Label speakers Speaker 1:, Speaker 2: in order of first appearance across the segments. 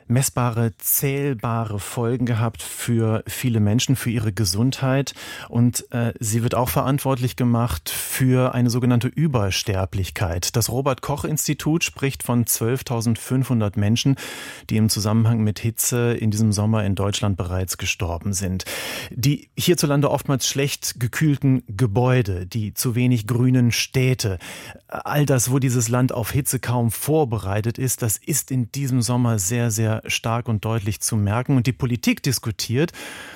Speaker 1: messbare, zählbare Folgen gehabt für viele Menschen, für ihre Gesundheit. Und sie wird auch verantwortlich gemacht für eine sogenannte Übersterblichkeit. Das Robert-Koch-Institut spricht von 12.500 Menschen, die im Zusammenhang mit Hitze in diesem Sommer in Deutschland bereits gestorben sind. Die hierzulande oftmals schlecht gekühlten Gebäude, die zu wenig grünen Städte, all das, wo dieses Land auf Hitze kaum vorbereitet ist, das ist in diesem Sommer sehr, sehr stark und deutlich zu merken. Und die Politik diskutiert,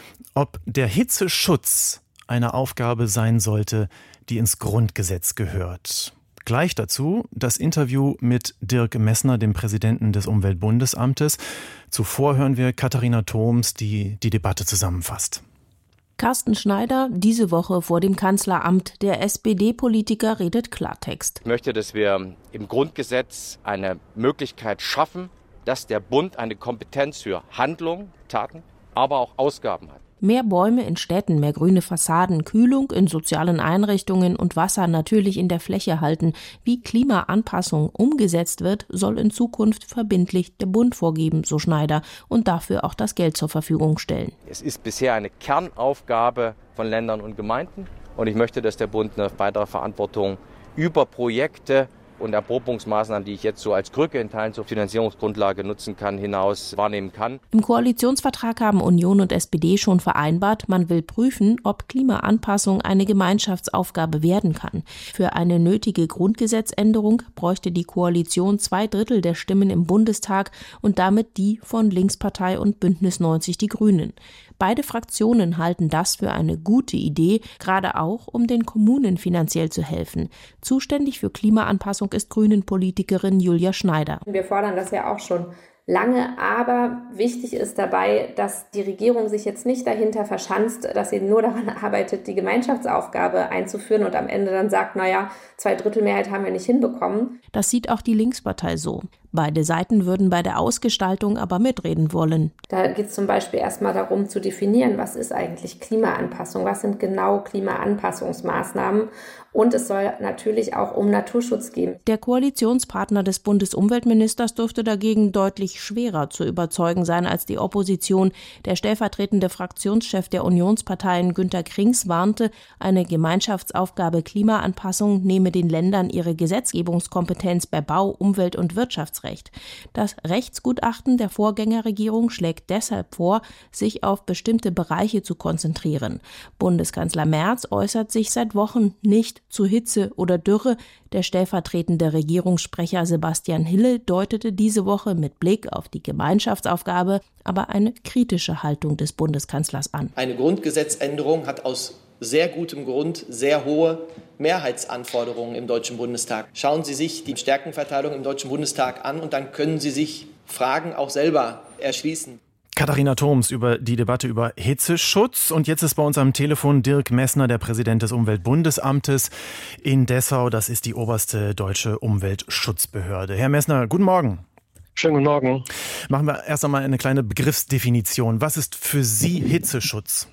Speaker 1: ob der Hitzeschutz eine Aufgabe sein sollte, die ins Grundgesetz gehört. Gleich dazu das Interview mit Dirk Messner, dem Präsidenten des Umweltbundesamtes. Zuvor hören wir Katharina Thoms, die die Debatte zusammenfasst.
Speaker 2: Carsten Schneider, diese Woche vor dem Kanzleramt. Der SPD-Politiker redet Klartext.
Speaker 3: Ich möchte, dass wir im Grundgesetz eine Möglichkeit schaffen, dass der Bund eine Kompetenz für Handlung, Taten, aber auch Ausgaben hat.
Speaker 2: Mehr Bäume in Städten, mehr grüne Fassaden, Kühlung in sozialen Einrichtungen und Wasser natürlich in der Fläche halten. Wie Klimaanpassung umgesetzt wird, soll in Zukunft verbindlich der Bund vorgeben, so Schneider, und dafür auch das Geld zur Verfügung stellen.
Speaker 3: Es ist bisher eine Kernaufgabe von Ländern und Gemeinden und ich möchte, dass der Bund eine weitere Verantwortung über Projekte und Erprobungsmaßnahmen, die ich jetzt so als Krücke in Teilen zur Finanzierungsgrundlage nutzen kann, hinaus wahrnehmen kann.
Speaker 2: Im Koalitionsvertrag haben Union und SPD schon vereinbart, man will prüfen, ob Klimaanpassung eine Gemeinschaftsaufgabe werden kann. Für eine nötige Grundgesetzänderung bräuchte die Koalition 2/3 der Stimmen im Bundestag und damit die von Linkspartei und Bündnis 90 Die Grünen. Beide Fraktionen halten das für eine gute Idee, gerade auch, um den Kommunen finanziell zu helfen. Zuständig für Klimaanpassung ist Grünen-Politikerin Julia Schneider.
Speaker 4: Wir fordern das ja auch schon lange, aber wichtig ist dabei, dass die Regierung sich jetzt nicht dahinter verschanzt, dass sie nur daran arbeitet, die Gemeinschaftsaufgabe einzuführen und am Ende dann sagt, 2/3 Mehrheit haben wir nicht hinbekommen.
Speaker 2: Das sieht auch die Linkspartei so. Beide Seiten würden bei der Ausgestaltung aber mitreden wollen.
Speaker 4: Da geht es zum Beispiel erstmal darum zu definieren, was ist eigentlich Klimaanpassung, was sind genau Klimaanpassungsmaßnahmen. Und es soll natürlich auch um Naturschutz gehen.
Speaker 2: Der Koalitionspartner des Bundesumweltministers dürfte dagegen deutlich schwerer zu überzeugen sein als die Opposition. Der stellvertretende Fraktionschef der Unionsparteien Günter Krings warnte, eine Gemeinschaftsaufgabe Klimaanpassung nehme den Ländern ihre Gesetzgebungskompetenz bei Bau-, Umwelt- und Wirtschaftsrecht. Das Rechtsgutachten der Vorgängerregierung schlägt deshalb vor, sich auf bestimmte Bereiche zu konzentrieren. Bundeskanzler Merz äußert sich seit Wochen nicht zu Hitze oder Dürre. Der stellvertretende Regierungssprecher Sebastian Hille deutete diese Woche mit Blick auf die Gemeinschaftsaufgabe aber eine kritische Haltung des Bundeskanzlers an.
Speaker 5: Eine Grundgesetzänderung hat aus sehr gutem Grund sehr hohe Mehrheitsanforderungen im Deutschen Bundestag. Schauen Sie sich die Stärkenverteilung im Deutschen Bundestag an und dann können Sie sich Fragen auch selber erschließen.
Speaker 1: Katharina Thoms über die Debatte über Hitzeschutz. Und jetzt ist bei uns am Telefon Dirk Messner, der Präsident des Umweltbundesamtes in Dessau. Das ist die oberste deutsche Umweltschutzbehörde. Herr Messner, guten Morgen.
Speaker 6: Schönen guten Morgen.
Speaker 1: Machen wir erst einmal eine kleine Begriffsdefinition. Was ist für Sie Hitzeschutz?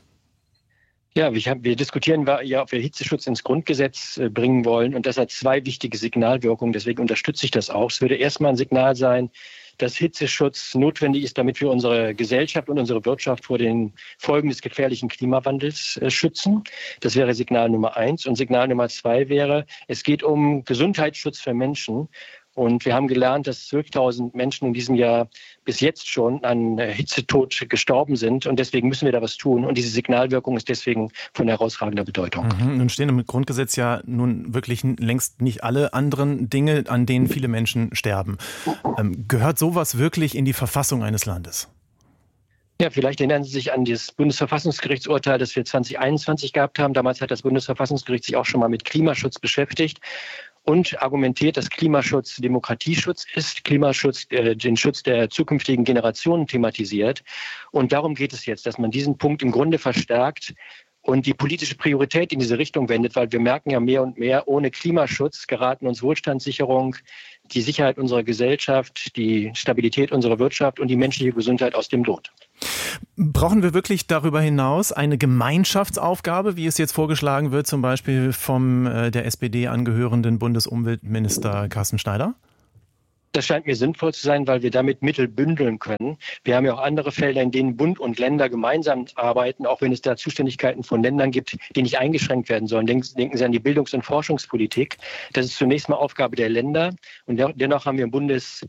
Speaker 6: Ja, wir diskutieren ja, ob wir Hitzeschutz ins Grundgesetz bringen wollen. Und das hat zwei wichtige Signalwirkungen. Deswegen unterstütze ich das auch. Es würde erstmal ein Signal sein, dass Hitzeschutz notwendig ist, damit wir unsere Gesellschaft und unsere Wirtschaft vor den Folgen des gefährlichen Klimawandels schützen. Das wäre Signal Nummer 1. Und Signal Nummer 2 wäre, es geht um Gesundheitsschutz für Menschen. Und wir haben gelernt, dass 12.000 Menschen in diesem Jahr bis jetzt schon an Hitzetod gestorben sind. Und deswegen müssen wir da was tun. Und diese Signalwirkung ist deswegen von herausragender Bedeutung.
Speaker 1: Nun stehen im Grundgesetz ja nun wirklich längst nicht alle anderen Dinge, an denen viele Menschen sterben. Gehört sowas wirklich in die Verfassung eines Landes?
Speaker 6: Ja, vielleicht erinnern Sie sich an das Bundesverfassungsgerichtsurteil, das wir 2021 gehabt haben. Damals hat das Bundesverfassungsgericht sich auch schon mal mit Klimaschutz beschäftigt und argumentiert, dass Klimaschutz Demokratieschutz ist, Klimaschutz den Schutz der zukünftigen Generationen thematisiert. Und darum geht es jetzt, dass man diesen Punkt im Grunde verstärkt und die politische Priorität in diese Richtung wendet, weil wir merken ja mehr und mehr, ohne Klimaschutz geraten uns Wohlstandssicherung, die Sicherheit unserer Gesellschaft, die Stabilität unserer Wirtschaft und die menschliche Gesundheit aus dem Lot.
Speaker 1: Brauchen wir wirklich darüber hinaus eine Gemeinschaftsaufgabe, wie es jetzt vorgeschlagen wird, zum Beispiel vom der SPD angehörenden Bundesumweltminister Carsten Schneider?
Speaker 6: Das scheint mir sinnvoll zu sein, weil wir damit Mittel bündeln können. Wir haben ja auch andere Felder, in denen Bund und Länder gemeinsam arbeiten, auch wenn es da Zuständigkeiten von Ländern gibt, die nicht eingeschränkt werden sollen. Denken Sie an die Bildungs- und Forschungspolitik. Das ist zunächst mal Aufgabe der Länder. Und dennoch haben wir ein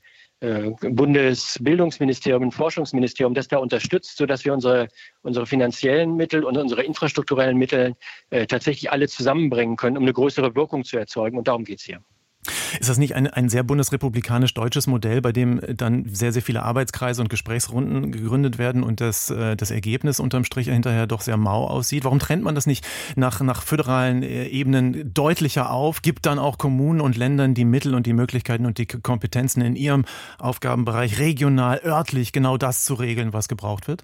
Speaker 6: Bundesbildungsministerium, ein Forschungsministerium, das da unterstützt, sodass wir unsere finanziellen Mittel und unsere infrastrukturellen Mittel tatsächlich alle zusammenbringen können, um eine größere Wirkung zu erzeugen. Und darum geht es hier.
Speaker 1: Ist das nicht ein sehr bundesrepublikanisch-deutsches Modell, bei dem dann sehr, sehr viele Arbeitskreise und Gesprächsrunden gegründet werden und das Ergebnis unterm Strich hinterher doch sehr mau aussieht? Warum trennt man das nicht nach föderalen Ebenen deutlicher auf, gibt dann auch Kommunen und Ländern die Mittel und die Möglichkeiten und die Kompetenzen in ihrem Aufgabenbereich regional, örtlich genau das zu regeln, was gebraucht wird?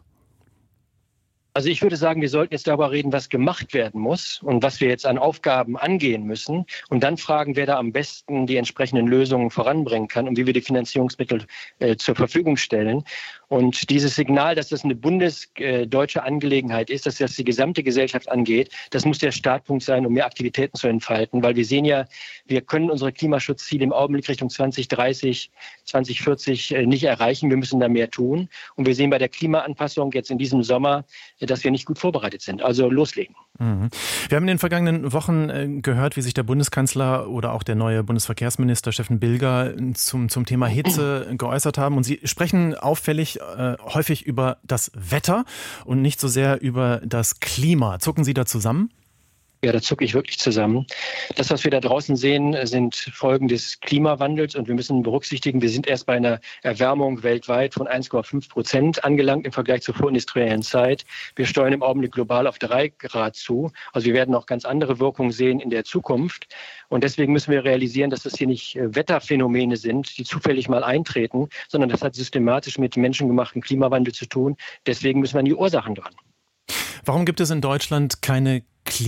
Speaker 6: Also ich würde sagen, wir sollten jetzt darüber reden, was gemacht werden muss und was wir jetzt an Aufgaben angehen müssen und dann fragen, wer da am besten die entsprechenden Lösungen voranbringen kann und wie wir die Finanzierungsmittel zur Verfügung stellen. Und dieses Signal, dass das eine bundesdeutsche Angelegenheit ist, dass das die gesamte Gesellschaft angeht, das muss der Startpunkt sein, um mehr Aktivitäten zu entfalten. Weil wir sehen ja, wir können unsere Klimaschutzziele im Augenblick Richtung 2030, 2040 nicht erreichen. Wir müssen da mehr tun. Und wir sehen bei der Klimaanpassung jetzt in diesem Sommer, dass wir nicht gut vorbereitet sind. Also loslegen.
Speaker 1: Mhm. Wir haben in den vergangenen Wochen gehört, wie sich der Bundeskanzler oder auch der neue Bundesverkehrsminister Steffen Bilger zum Thema Hitze geäußert haben. Und Sie sprechen auffällig häufig über das Wetter und nicht so sehr über das Klima. Zucken Sie da zusammen?
Speaker 6: Ja, da zucke ich wirklich zusammen. Das, was wir da draußen sehen, sind Folgen des Klimawandels und wir müssen berücksichtigen, wir sind erst bei einer Erwärmung weltweit von 1,5% angelangt im Vergleich zur vorindustriellen Zeit. Wir steuern im Augenblick global auf 3 Grad zu. Also wir werden auch ganz andere Wirkungen sehen in der Zukunft. Und deswegen müssen wir realisieren, dass das hier nicht Wetterphänomene sind, die zufällig mal eintreten, sondern das hat systematisch mit menschengemachten Klimawandel zu tun. Deswegen müssen wir an die Ursachen dran.
Speaker 1: Warum gibt es in Deutschland keine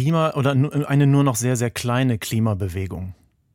Speaker 1: eine nur noch sehr, sehr kleine Klimabewegung?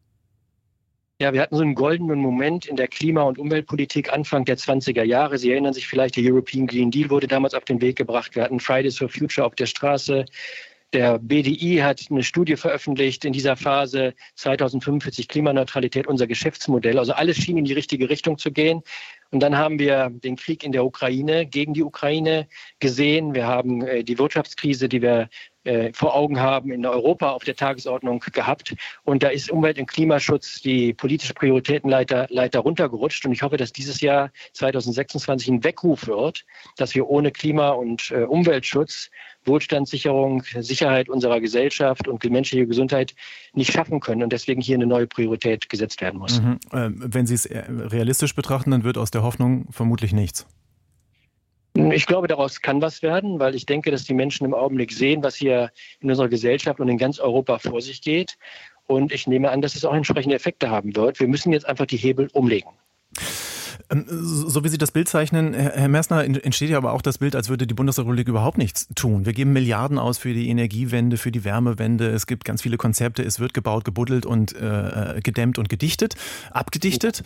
Speaker 6: Ja, wir hatten so einen goldenen Moment in der Klima- und Umweltpolitik Anfang der 20er Jahre. Sie erinnern sich vielleicht, der European Green Deal wurde damals auf den Weg gebracht. Wir hatten Fridays for Future auf der Straße. Der BDI hat eine Studie veröffentlicht in dieser Phase 2045 Klimaneutralität, unser Geschäftsmodell. Also alles schien in die richtige Richtung zu gehen. Und dann haben wir den Krieg in der Ukraine gegen die Ukraine gesehen. Wir haben die Wirtschaftskrise, die wir vor Augen haben, in Europa auf der Tagesordnung gehabt. Und da ist Umwelt- und Klimaschutz die politische Prioritätenleiter runtergerutscht. Und ich hoffe, dass dieses Jahr 2026 ein Weckruf wird, dass wir ohne Klima- und Umweltschutz Wohlstandssicherung, Sicherheit unserer Gesellschaft und die menschliche Gesundheit nicht schaffen können und deswegen hier eine neue Priorität gesetzt werden muss.
Speaker 1: Wenn Sie es realistisch betrachten, dann wird aus der Hoffnung vermutlich nichts.
Speaker 6: Ich glaube, daraus kann was werden, weil ich denke, dass die Menschen im Augenblick sehen, was hier in unserer Gesellschaft und in ganz Europa vor sich geht. Und ich nehme an, dass es auch entsprechende Effekte haben wird. Wir müssen jetzt einfach die Hebel umlegen.
Speaker 1: So wie Sie das Bild zeichnen, Herr Mersner, entsteht ja aber auch das Bild, als würde die Bundesrepublik überhaupt nichts tun. Wir geben Milliarden aus für die Energiewende, für die Wärmewende. Es gibt ganz viele Konzepte. Es wird gebaut, gebuddelt und gedämmt und abgedichtet.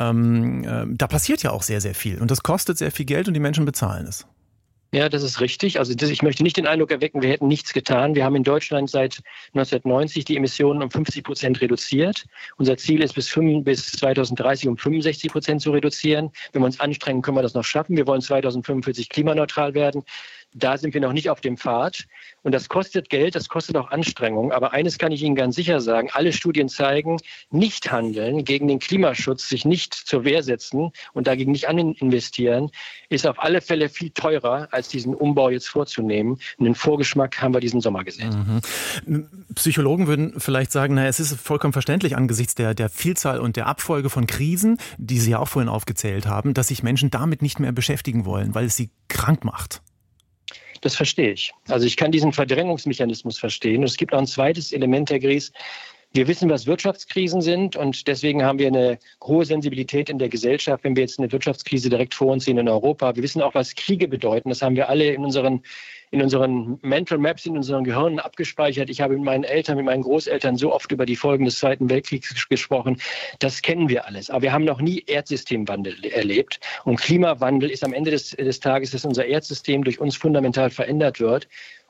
Speaker 1: Da passiert ja auch sehr, sehr viel. Und das kostet sehr viel Geld und die Menschen bezahlen es.
Speaker 6: Ja, das ist richtig. Also ich möchte nicht den Eindruck erwecken, wir hätten nichts getan. Wir haben in Deutschland seit 1990 die Emissionen um 50% reduziert. Unser Ziel ist bis 2030 um 65% zu reduzieren. Wenn wir uns anstrengen, können wir das noch schaffen. Wir wollen 2045 klimaneutral werden. Da sind wir noch nicht auf dem Pfad. Und das kostet Geld, das kostet auch Anstrengung. Aber eines kann ich Ihnen ganz sicher sagen, alle Studien zeigen, nicht handeln, gegen den Klimaschutz, sich nicht zur Wehr setzen und dagegen nicht investieren, ist auf alle Fälle viel teurer, als diesen Umbau jetzt vorzunehmen. Und den Vorgeschmack haben wir diesen Sommer gesehen.
Speaker 1: Psychologen würden vielleicht sagen, es ist vollkommen verständlich angesichts der Vielzahl und der Abfolge von Krisen, die Sie ja auch vorhin aufgezählt haben, dass sich Menschen damit nicht mehr beschäftigen wollen, weil es sie krank macht.
Speaker 6: Das verstehe ich. Also ich kann diesen Verdrängungsmechanismus verstehen. Und es gibt noch ein zweites Element, Herr Gries. Wir wissen, was Wirtschaftskrisen sind und deswegen haben wir eine hohe Sensibilität in der Gesellschaft, wenn wir jetzt eine Wirtschaftskrise direkt vor uns sehen in Europa. Wir wissen auch, was Kriege bedeuten. Das haben wir alle in unseren Mental Maps, in unseren Gehirnen abgespeichert. Ich habe mit meinen Eltern, mit meinen Großeltern so oft über die Folgen des Zweiten Weltkriegs gesprochen. Das kennen wir alles. Aber wir haben noch nie Erdsystemwandel erlebt. Und Klimawandel ist am Ende des Tages, dass unser Erdsystem durch uns fundamental verändert wird.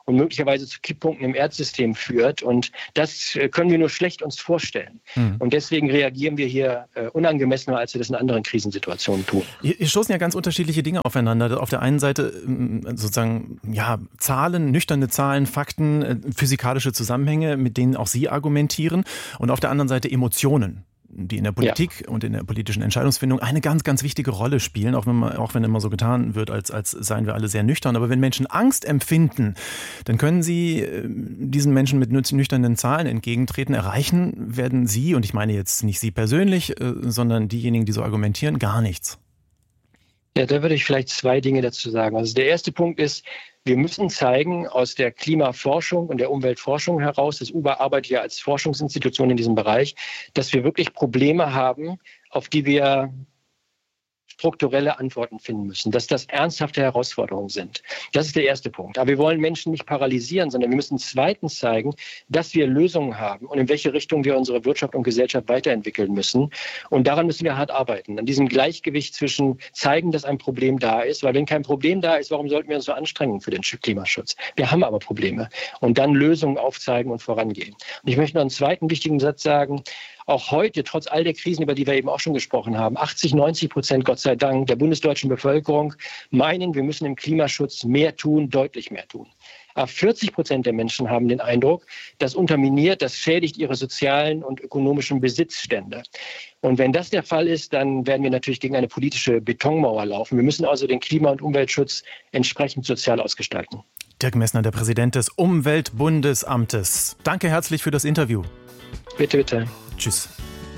Speaker 6: und möglicherweise zu Kipppunkten im Erdsystem führt. Und das können wir nur schlecht uns vorstellen. Und deswegen reagieren wir hier unangemessener, als wir das in anderen Krisensituationen tun.
Speaker 1: Hier stoßen ja ganz unterschiedliche Dinge aufeinander. Auf der einen Seite sozusagen Zahlen, nüchterne Zahlen, Fakten, physikalische Zusammenhänge, mit denen auch Sie argumentieren. Und auf der anderen Seite Emotionen, die in der Politik und in der politischen Entscheidungsfindung eine ganz, ganz wichtige Rolle spielen, auch wenn immer so getan wird, als seien wir alle sehr nüchtern. Aber wenn Menschen Angst empfinden, dann können sie diesen Menschen mit nüchternen Zahlen entgegentreten. Erreichen werden Sie, und ich meine jetzt nicht Sie persönlich, sondern diejenigen, die so argumentieren, gar nichts.
Speaker 6: Ja, da würde ich vielleicht 2 Dinge dazu sagen. Also der erste Punkt ist, wir müssen zeigen aus der Klimaforschung und der Umweltforschung heraus, das UBA arbeitet ja als Forschungsinstitution in diesem Bereich, dass wir wirklich Probleme haben, auf die wir strukturelle Antworten finden müssen, dass das ernsthafte Herausforderungen sind. Das ist der erste Punkt. Aber wir wollen Menschen nicht paralysieren, sondern wir müssen zweitens zeigen, dass wir Lösungen haben und in welche Richtung wir unsere Wirtschaft und Gesellschaft weiterentwickeln müssen. Und daran müssen wir hart arbeiten, an diesem Gleichgewicht zwischen zeigen, dass ein Problem da ist, weil wenn kein Problem da ist, warum sollten wir uns so anstrengen für den Klimaschutz? Wir haben aber Probleme. Und dann Lösungen aufzeigen und vorangehen. Und ich möchte noch einen zweiten wichtigen Satz sagen. Auch heute, trotz all der Krisen, über die wir eben auch schon gesprochen haben, 80-90%, Gott sei Dank, der bundesdeutschen Bevölkerung meinen, wir müssen im Klimaschutz mehr tun, deutlich mehr tun. Aber 40% der Menschen haben den Eindruck, das unterminiert, das schädigt ihre sozialen und ökonomischen Besitzstände. Und wenn das der Fall ist, dann werden wir natürlich gegen eine politische Betonmauer laufen. Wir müssen also den Klima- und Umweltschutz entsprechend sozial ausgestalten.
Speaker 1: Dirk Messner, der Präsident des Umweltbundesamtes. Danke herzlich für das Interview.
Speaker 6: Bitte, bitte.
Speaker 1: Tschüss.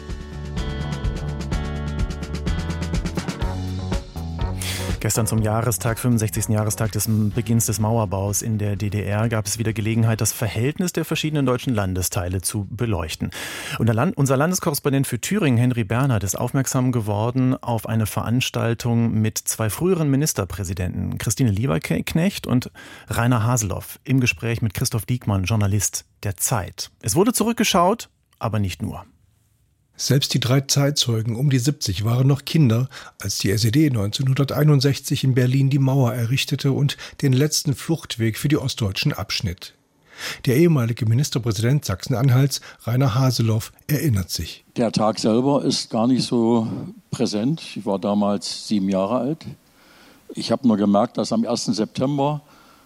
Speaker 1: Gestern zum 65. Jahrestag des Beginns des Mauerbaus in der DDR gab es wieder Gelegenheit, das Verhältnis der verschiedenen deutschen Landesteile zu beleuchten. Und unser Landeskorrespondent für Thüringen, Henry Bernhard, ist aufmerksam geworden auf eine Veranstaltung mit 2 früheren Ministerpräsidenten, Christine Lieberknecht und Rainer Haseloff, im Gespräch mit Christoph Diekmann, Journalist der Zeit. Es wurde zurückgeschaut, aber nicht nur.
Speaker 7: Selbst die 3 Zeitzeugen um die 70 waren noch Kinder, als die SED 1961 in Berlin die Mauer errichtete und den letzten Fluchtweg für die Ostdeutschen abschnitt. Der ehemalige Ministerpräsident Sachsen-Anhalts, Rainer Haseloff, erinnert sich.
Speaker 8: Der Tag selber ist gar nicht so präsent. Ich war damals 7 Jahre alt. Ich habe nur gemerkt, dass am 1. September,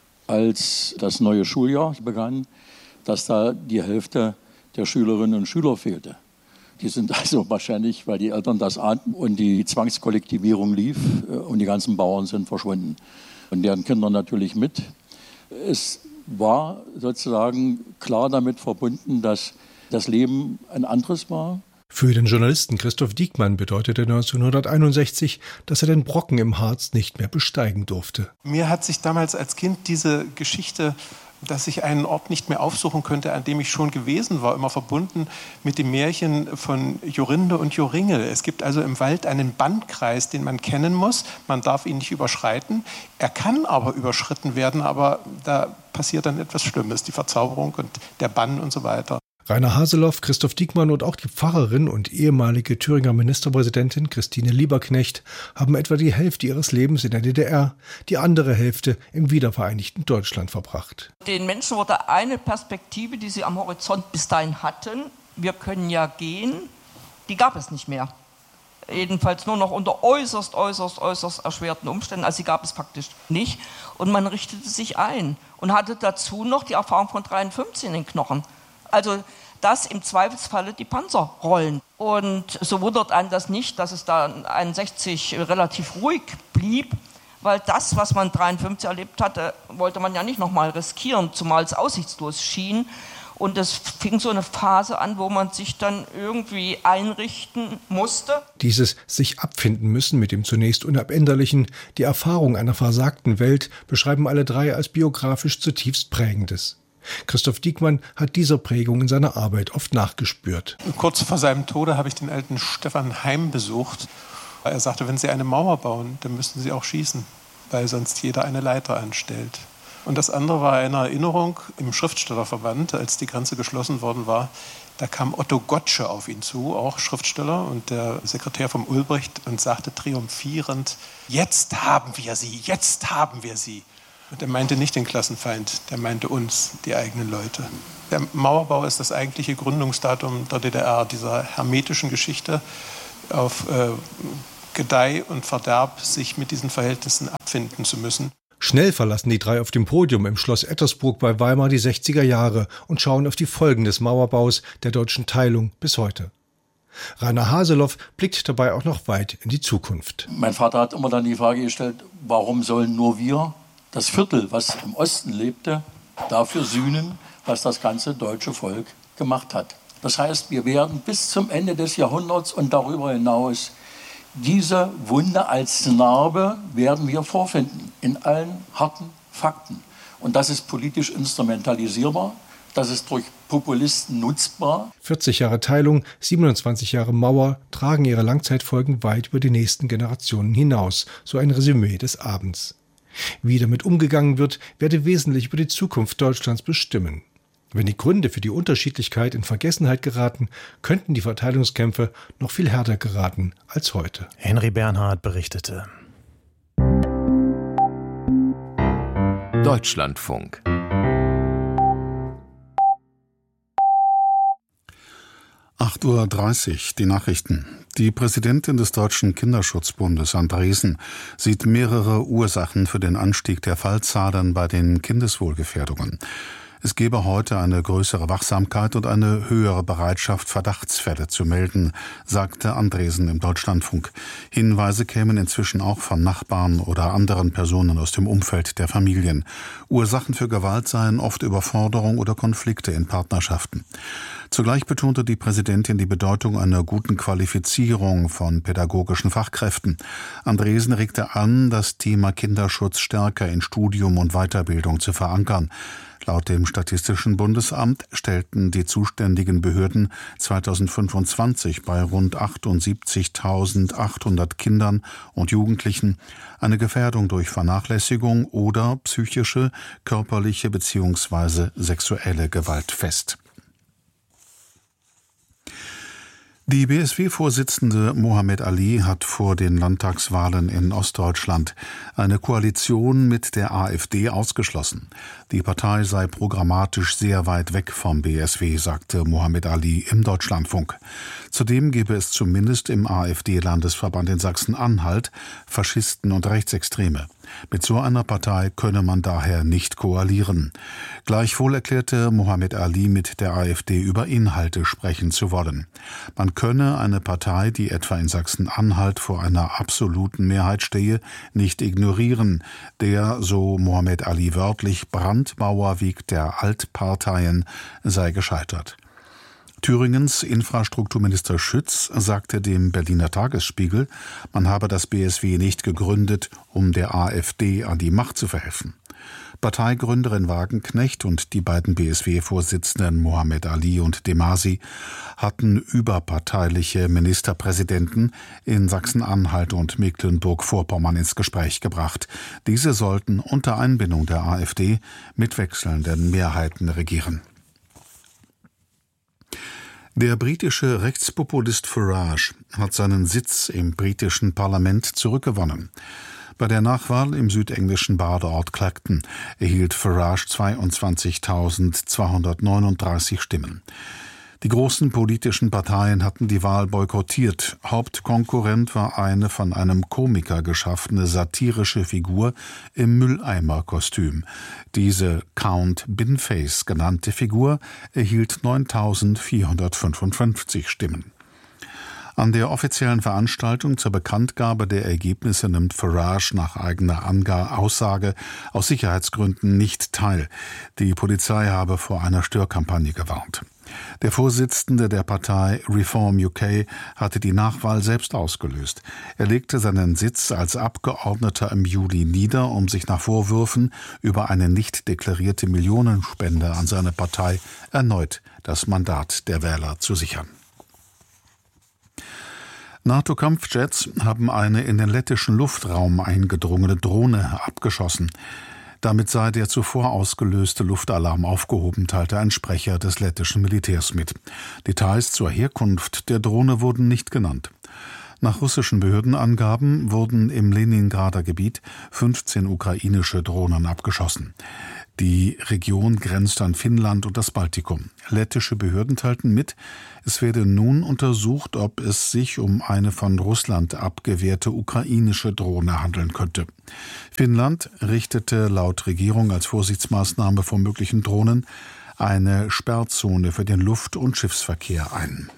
Speaker 8: als das neue Schuljahr begann, dass da die Hälfte der Schülerinnen und Schüler fehlte. Die sind also wahrscheinlich, weil die Eltern das ahnten und die Zwangskollektivierung lief und die ganzen Bauern sind verschwunden. Und deren Kinder natürlich mit. Es war sozusagen klar damit verbunden, dass das Leben ein anderes war.
Speaker 7: Für den Journalisten Christoph Diekmann bedeutete 1961, dass er den Brocken im Harz nicht mehr besteigen durfte.
Speaker 9: Mir hat sich damals als Kind diese Geschichte, dass ich einen Ort nicht mehr aufsuchen könnte, an dem ich schon gewesen war, immer verbunden mit dem Märchen von Jorinde und Joringel. Es gibt also im Wald einen Bannkreis, den man kennen muss. Man darf ihn nicht überschreiten. Er kann aber überschritten werden, aber da passiert dann etwas Schlimmes, die Verzauberung und der Bann und so weiter.
Speaker 7: Rainer Haseloff, Christoph Diekmann und auch die Pfarrerin und ehemalige Thüringer Ministerpräsidentin Christine Lieberknecht haben etwa die Hälfte ihres Lebens in der DDR, die andere Hälfte im wiedervereinigten Deutschland verbracht.
Speaker 10: Den Menschen wurde eine Perspektive, die sie am Horizont bis dahin hatten, wir können ja gehen, die gab es nicht mehr. Jedenfalls nur noch unter äußerst erschwerten Umständen, also sie gab es faktisch nicht. Und man richtete sich ein und hatte dazu noch die Erfahrung von 1953 in den Knochen. Also dass im Zweifelsfalle die Panzer rollen. Und so wundert einen das nicht, dass es da 1961 relativ ruhig blieb, weil das, was man 1953 erlebt hatte, wollte man ja nicht nochmal riskieren, zumal es aussichtslos schien. Und es fing so eine Phase an, wo man sich dann irgendwie einrichten musste.
Speaker 7: Dieses sich abfinden müssen mit dem zunächst Unabänderlichen, die Erfahrung einer versagten Welt, beschreiben alle 3 als biografisch zutiefst Prägendes. Christoph Diekmann hat dieser Prägung in seiner Arbeit oft nachgespürt.
Speaker 9: Kurz vor seinem Tode habe ich den alten Stefan Heim besucht. Er sagte, wenn Sie eine Mauer bauen, dann müssen Sie auch schießen, weil sonst jeder eine Leiter anstellt. Und das andere war eine Erinnerung im Schriftstellerverband, als die Grenze geschlossen worden war. Da kam Otto Gottsche auf ihn zu, auch Schriftsteller, und der Sekretär vom Ulbricht, und sagte triumphierend, jetzt haben wir sie, jetzt haben wir sie. Und er meinte nicht den Klassenfeind, der meinte uns, die eigenen Leute. Der Mauerbau ist das eigentliche Gründungsdatum der DDR, dieser hermetischen Geschichte auf Gedeih und Verderb, sich mit diesen Verhältnissen abfinden zu müssen.
Speaker 7: Schnell verlassen die drei auf dem Podium im Schloss Ettersburg bei Weimar die 60er Jahre und schauen auf die Folgen des Mauerbaus, der deutschen Teilung bis heute. Rainer Haseloff blickt dabei auch noch weit in die Zukunft.
Speaker 8: Mein Vater hat immer dann die Frage gestellt, warum sollen nur wir, das Viertel, was im Osten lebte, dafür sühnen, was das ganze deutsche Volk gemacht hat. Das heißt, wir werden bis zum Ende des Jahrhunderts und darüber hinaus diese Wunde als Narbe werden wir vorfinden in allen harten Fakten. Und das ist politisch instrumentalisierbar. Das ist durch Populisten nutzbar.
Speaker 7: 40 Jahre Teilung, 27 Jahre Mauer tragen ihre Langzeitfolgen weit über die nächsten Generationen hinaus, so ein Resümee des Abends. Wie damit umgegangen wird, werde wesentlich über die Zukunft Deutschlands bestimmen. Wenn die Gründe für die Unterschiedlichkeit in Vergessenheit geraten, könnten die Verteilungskämpfe noch viel härter geraten als heute.
Speaker 1: Henry Bernhard berichtete.
Speaker 11: Deutschlandfunk. (8:30 Uhr), die Nachrichten. Die Präsidentin des Deutschen Kinderschutzbundes, Andresen, sieht mehrere Ursachen für den Anstieg der Fallzahlen bei den Kindeswohlgefährdungen. Es gebe heute eine größere Wachsamkeit und eine höhere Bereitschaft, Verdachtsfälle zu melden, sagte Andresen im Deutschlandfunk. Hinweise kämen inzwischen auch von Nachbarn oder anderen Personen aus dem Umfeld der Familien. Ursachen für Gewalt seien oft Überforderung oder Konflikte in Partnerschaften. Zugleich betonte die Präsidentin die Bedeutung einer guten Qualifizierung von pädagogischen Fachkräften. Andresen regte an, das Thema Kinderschutz stärker in Studium und Weiterbildung zu verankern. Laut dem Statistischen Bundesamt stellten die zuständigen Behörden 2025 bei rund 78.800 Kindern und Jugendlichen eine Gefährdung durch Vernachlässigung oder psychische, körperliche bzw. sexuelle Gewalt fest. Die BSW-Vorsitzende Mohammed Ali hat vor den Landtagswahlen in Ostdeutschland eine Koalition mit der AfD ausgeschlossen. Die Partei sei programmatisch sehr weit weg vom BSW, sagte Mohammed Ali im Deutschlandfunk. Zudem gebe es zumindest im AfD-Landesverband in Sachsen-Anhalt Faschisten und Rechtsextreme. Mit so einer Partei könne man daher nicht koalieren. Gleichwohl erklärte Mohammed Ali, mit der AfD über Inhalte sprechen zu wollen. Man könne eine Partei, die etwa in Sachsen-Anhalt vor einer absoluten Mehrheit stehe, nicht ignorieren. Der, so Mohammed Ali wörtlich, Brandmauerweg der Altparteien sei gescheitert. Thüringens Infrastrukturminister Schütz sagte dem Berliner Tagesspiegel, man habe das BSW nicht gegründet, um der AfD an die Macht zu verhelfen. Parteigründerin Wagenknecht und die beiden BSW-Vorsitzenden Mohammed Ali und Demasi hatten überparteiliche Ministerpräsidenten in Sachsen-Anhalt und Mecklenburg-Vorpommern ins Gespräch gebracht. Diese sollten unter Einbindung der AfD mit wechselnden Mehrheiten regieren. Der britische Rechtspopulist Farage hat seinen Sitz im britischen Parlament zurückgewonnen. Bei der Nachwahl im südenglischen Badeort Clacton erhielt Farage 22.239 Stimmen. Die großen politischen Parteien hatten die Wahl boykottiert. Hauptkonkurrent war eine von einem Komiker geschaffene satirische Figur im Mülleimerkostüm. Diese Count Binface genannte Figur erhielt 9.455 Stimmen. An der offiziellen Veranstaltung zur Bekanntgabe der Ergebnisse nimmt Farage nach eigener Aussage aus Sicherheitsgründen nicht teil. Die Polizei habe vor einer Störkampagne gewarnt. Der Vorsitzende der Partei Reform UK hatte die Nachwahl selbst ausgelöst. Er legte seinen Sitz als Abgeordneter im Juli nieder, um sich nach Vorwürfen über eine nicht deklarierte Millionenspende an seine Partei erneut das Mandat der Wähler zu sichern. NATO-Kampfjets haben eine in den lettischen Luftraum eingedrungene Drohne abgeschossen. Damit sei der zuvor ausgelöste Luftalarm aufgehoben, teilte ein Sprecher des lettischen Militärs mit. Details zur Herkunft der Drohne wurden nicht genannt. Nach russischen Behördenangaben wurden im Leningrader Gebiet 15 ukrainische Drohnen abgeschossen. Die Region grenzt an Finnland und das Baltikum. Lettische Behörden teilten mit, es werde nun untersucht, ob es sich um eine von Russland abgewehrte ukrainische Drohne handeln könnte. Finnland richtete laut Regierung als Vorsichtsmaßnahme vor möglichen Drohnen eine Sperrzone für den Luft- und Schiffsverkehr ein.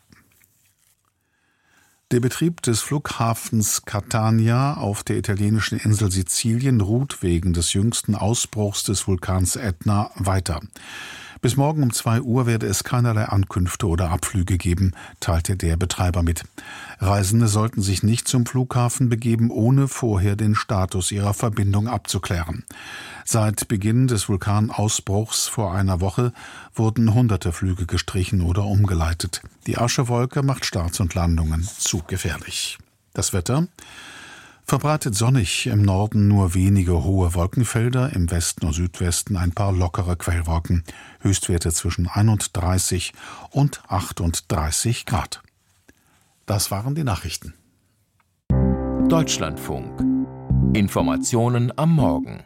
Speaker 11: Der Betrieb des Flughafens Catania auf der italienischen Insel Sizilien ruht wegen des jüngsten Ausbruchs des Vulkans Ätna weiter. Bis morgen um 2 Uhr werde es keinerlei Ankünfte oder Abflüge geben, teilte der Betreiber mit. Reisende sollten sich nicht zum Flughafen begeben, ohne vorher den Status ihrer Verbindung abzuklären. Seit Beginn des Vulkanausbruchs vor einer Woche wurden hunderte Flüge gestrichen oder umgeleitet. Die Aschewolke macht Starts und Landungen zu gefährlich. Das Wetter: verbreitet sonnig, im Norden nur wenige hohe Wolkenfelder, im Westen und Südwesten ein paar lockere Quellwolken, Höchstwerte zwischen 31 und 38 Grad. Das waren die Nachrichten.
Speaker 12: Deutschlandfunk. Informationen am Morgen.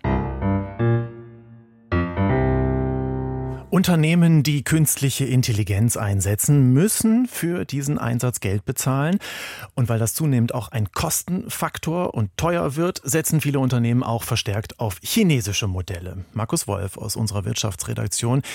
Speaker 1: Unternehmen, die künstliche Intelligenz einsetzen, müssen für diesen Einsatz Geld bezahlen. Und weil das zunehmend auch ein Kostenfaktor und teuer wird, setzen viele Unternehmen auch verstärkt auf chinesische Modelle. Markus Wolf aus unserer Wirtschaftsredaktion.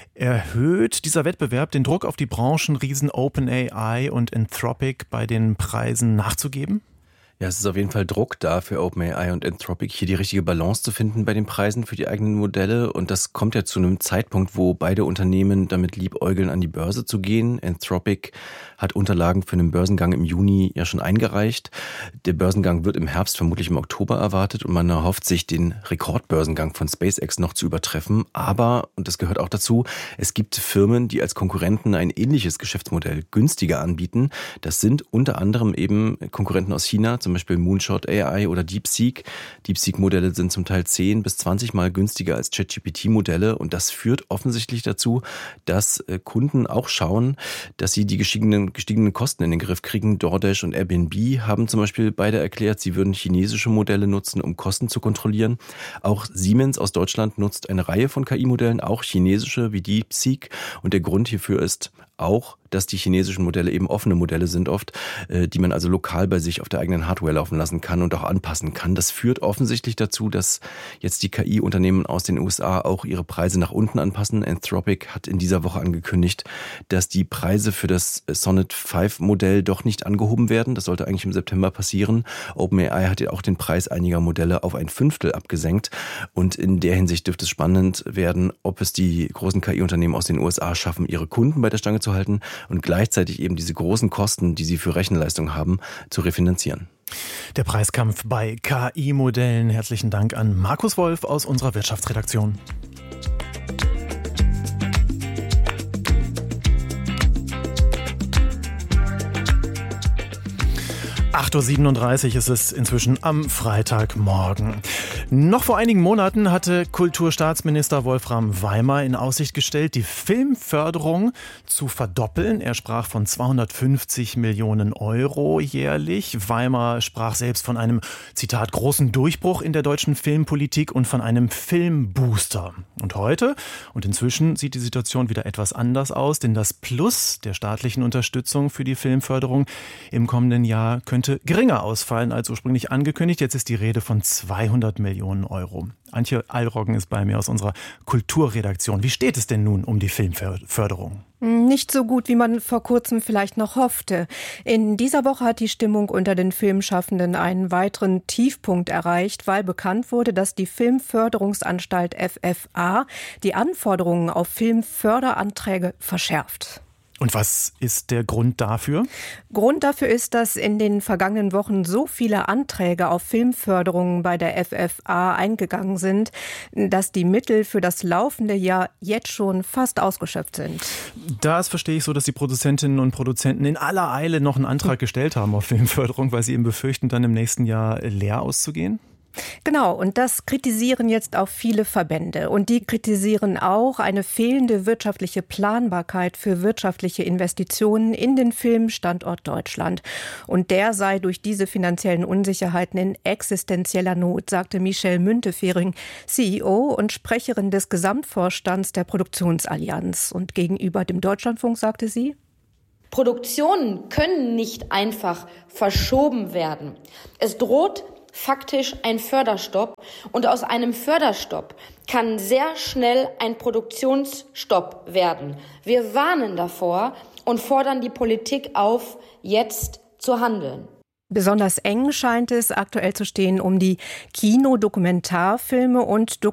Speaker 1: Erhöht dieser Wettbewerb den Druck auf die Branchenriesen OpenAI und Anthropic, bei den Preisen nachzugeben?
Speaker 13: Ja, es ist auf jeden Fall Druck da für OpenAI und Anthropic, hier die richtige Balance zu finden bei den Preisen für die eigenen Modelle. Und das kommt ja zu einem Zeitpunkt, wo beide Unternehmen damit liebäugeln, an die Börse zu gehen. Anthropic hat Unterlagen für einen Börsengang im Juni ja schon eingereicht. Der Börsengang wird im Herbst, vermutlich im Oktober erwartet. Und man erhofft sich, den Rekordbörsengang von SpaceX noch zu übertreffen. Aber, und das gehört auch dazu, es gibt Firmen, die als Konkurrenten ein ähnliches Geschäftsmodell günstiger anbieten. Das sind unter anderem eben Konkurrenten aus China, zum Beispiel Moonshot AI oder DeepSeek. DeepSeek-Modelle sind zum Teil 10 bis 20 Mal günstiger als ChatGPT-Modelle und das führt offensichtlich dazu, dass Kunden auch schauen, dass sie die gestiegenen Kosten in den Griff kriegen. DoorDash und Airbnb haben zum Beispiel beide erklärt, sie würden chinesische Modelle nutzen, um Kosten zu kontrollieren. Auch Siemens aus Deutschland nutzt eine Reihe von KI-Modellen, auch chinesische wie DeepSeek, und der Grund hierfür ist auch, dass die chinesischen Modelle eben offene Modelle sind oft, die man also lokal bei sich auf der eigenen Hardware laufen lassen kann und auch anpassen kann. Das führt offensichtlich dazu, dass jetzt die KI-Unternehmen aus den USA auch ihre Preise nach unten anpassen. Anthropic hat in dieser Woche angekündigt, dass die Preise für das Sonnet 5-Modell doch nicht angehoben werden. Das sollte eigentlich im September passieren. OpenAI hat ja auch den Preis einiger Modelle auf 1/5 abgesenkt. Und in der Hinsicht dürfte es spannend werden, ob es die großen KI-Unternehmen aus den USA schaffen, ihre Kunden bei der Stange zu halten und gleichzeitig eben diese großen Kosten, die sie für Rechenleistung haben, zu refinanzieren.
Speaker 1: Der Preiskampf bei KI-Modellen. Herzlichen Dank an Markus Wolf aus unserer Wirtschaftsredaktion. (8:37 Uhr) ist es inzwischen am Freitagmorgen. Noch vor einigen Monaten hatte Kulturstaatsminister Wolfram Weimer in Aussicht gestellt, die Filmförderung zu verdoppeln. Er sprach von 250 Millionen Euro jährlich. Weimer sprach selbst von einem, Zitat, großen Durchbruch in der deutschen Filmpolitik und von einem Filmbooster. Und heute und inzwischen sieht die Situation wieder etwas anders aus, denn das Plus der staatlichen Unterstützung für die Filmförderung im kommenden Jahr könnte geringer ausfallen als ursprünglich angekündigt. Jetzt ist die Rede von 200 Millionen Euro. Antje Allroggen ist bei mir aus unserer Kulturredaktion. Wie steht es denn nun um die Filmförderung?
Speaker 14: Nicht so gut, wie man vor kurzem vielleicht noch hoffte. In dieser Woche hat die Stimmung unter den Filmschaffenden einen weiteren Tiefpunkt erreicht, weil bekannt wurde, dass die Filmförderungsanstalt FFA die Anforderungen auf Filmförderanträge verschärft.
Speaker 1: Und was ist der Grund dafür?
Speaker 14: Grund dafür ist, dass in den vergangenen Wochen so viele Anträge auf Filmförderungen bei der FFA eingegangen sind, dass die Mittel für das laufende Jahr jetzt schon fast ausgeschöpft sind.
Speaker 1: Das verstehe ich so, dass die Produzentinnen und Produzenten in aller Eile noch einen Antrag gestellt haben auf Filmförderung, weil sie eben befürchten, dann im nächsten Jahr leer auszugehen?
Speaker 14: Genau, und das kritisieren jetzt auch viele Verbände. Und die kritisieren auch eine fehlende wirtschaftliche Planbarkeit für wirtschaftliche Investitionen in den Filmstandort Deutschland. Und der sei durch diese finanziellen Unsicherheiten in existenzieller Not, sagte Michelle Müntefering, CEO und Sprecherin des Gesamtvorstands der Produktionsallianz. Und gegenüber dem Deutschlandfunk sagte sie:
Speaker 15: Produktionen können nicht einfach verschoben werden. Es droht faktisch ein Förderstopp und aus einem Förderstopp kann sehr schnell ein Produktionsstopp werden. Wir warnen davor und fordern die Politik auf, jetzt zu handeln.
Speaker 14: Besonders eng scheint es aktuell zu stehen um die Kino-Dokumentarfilme und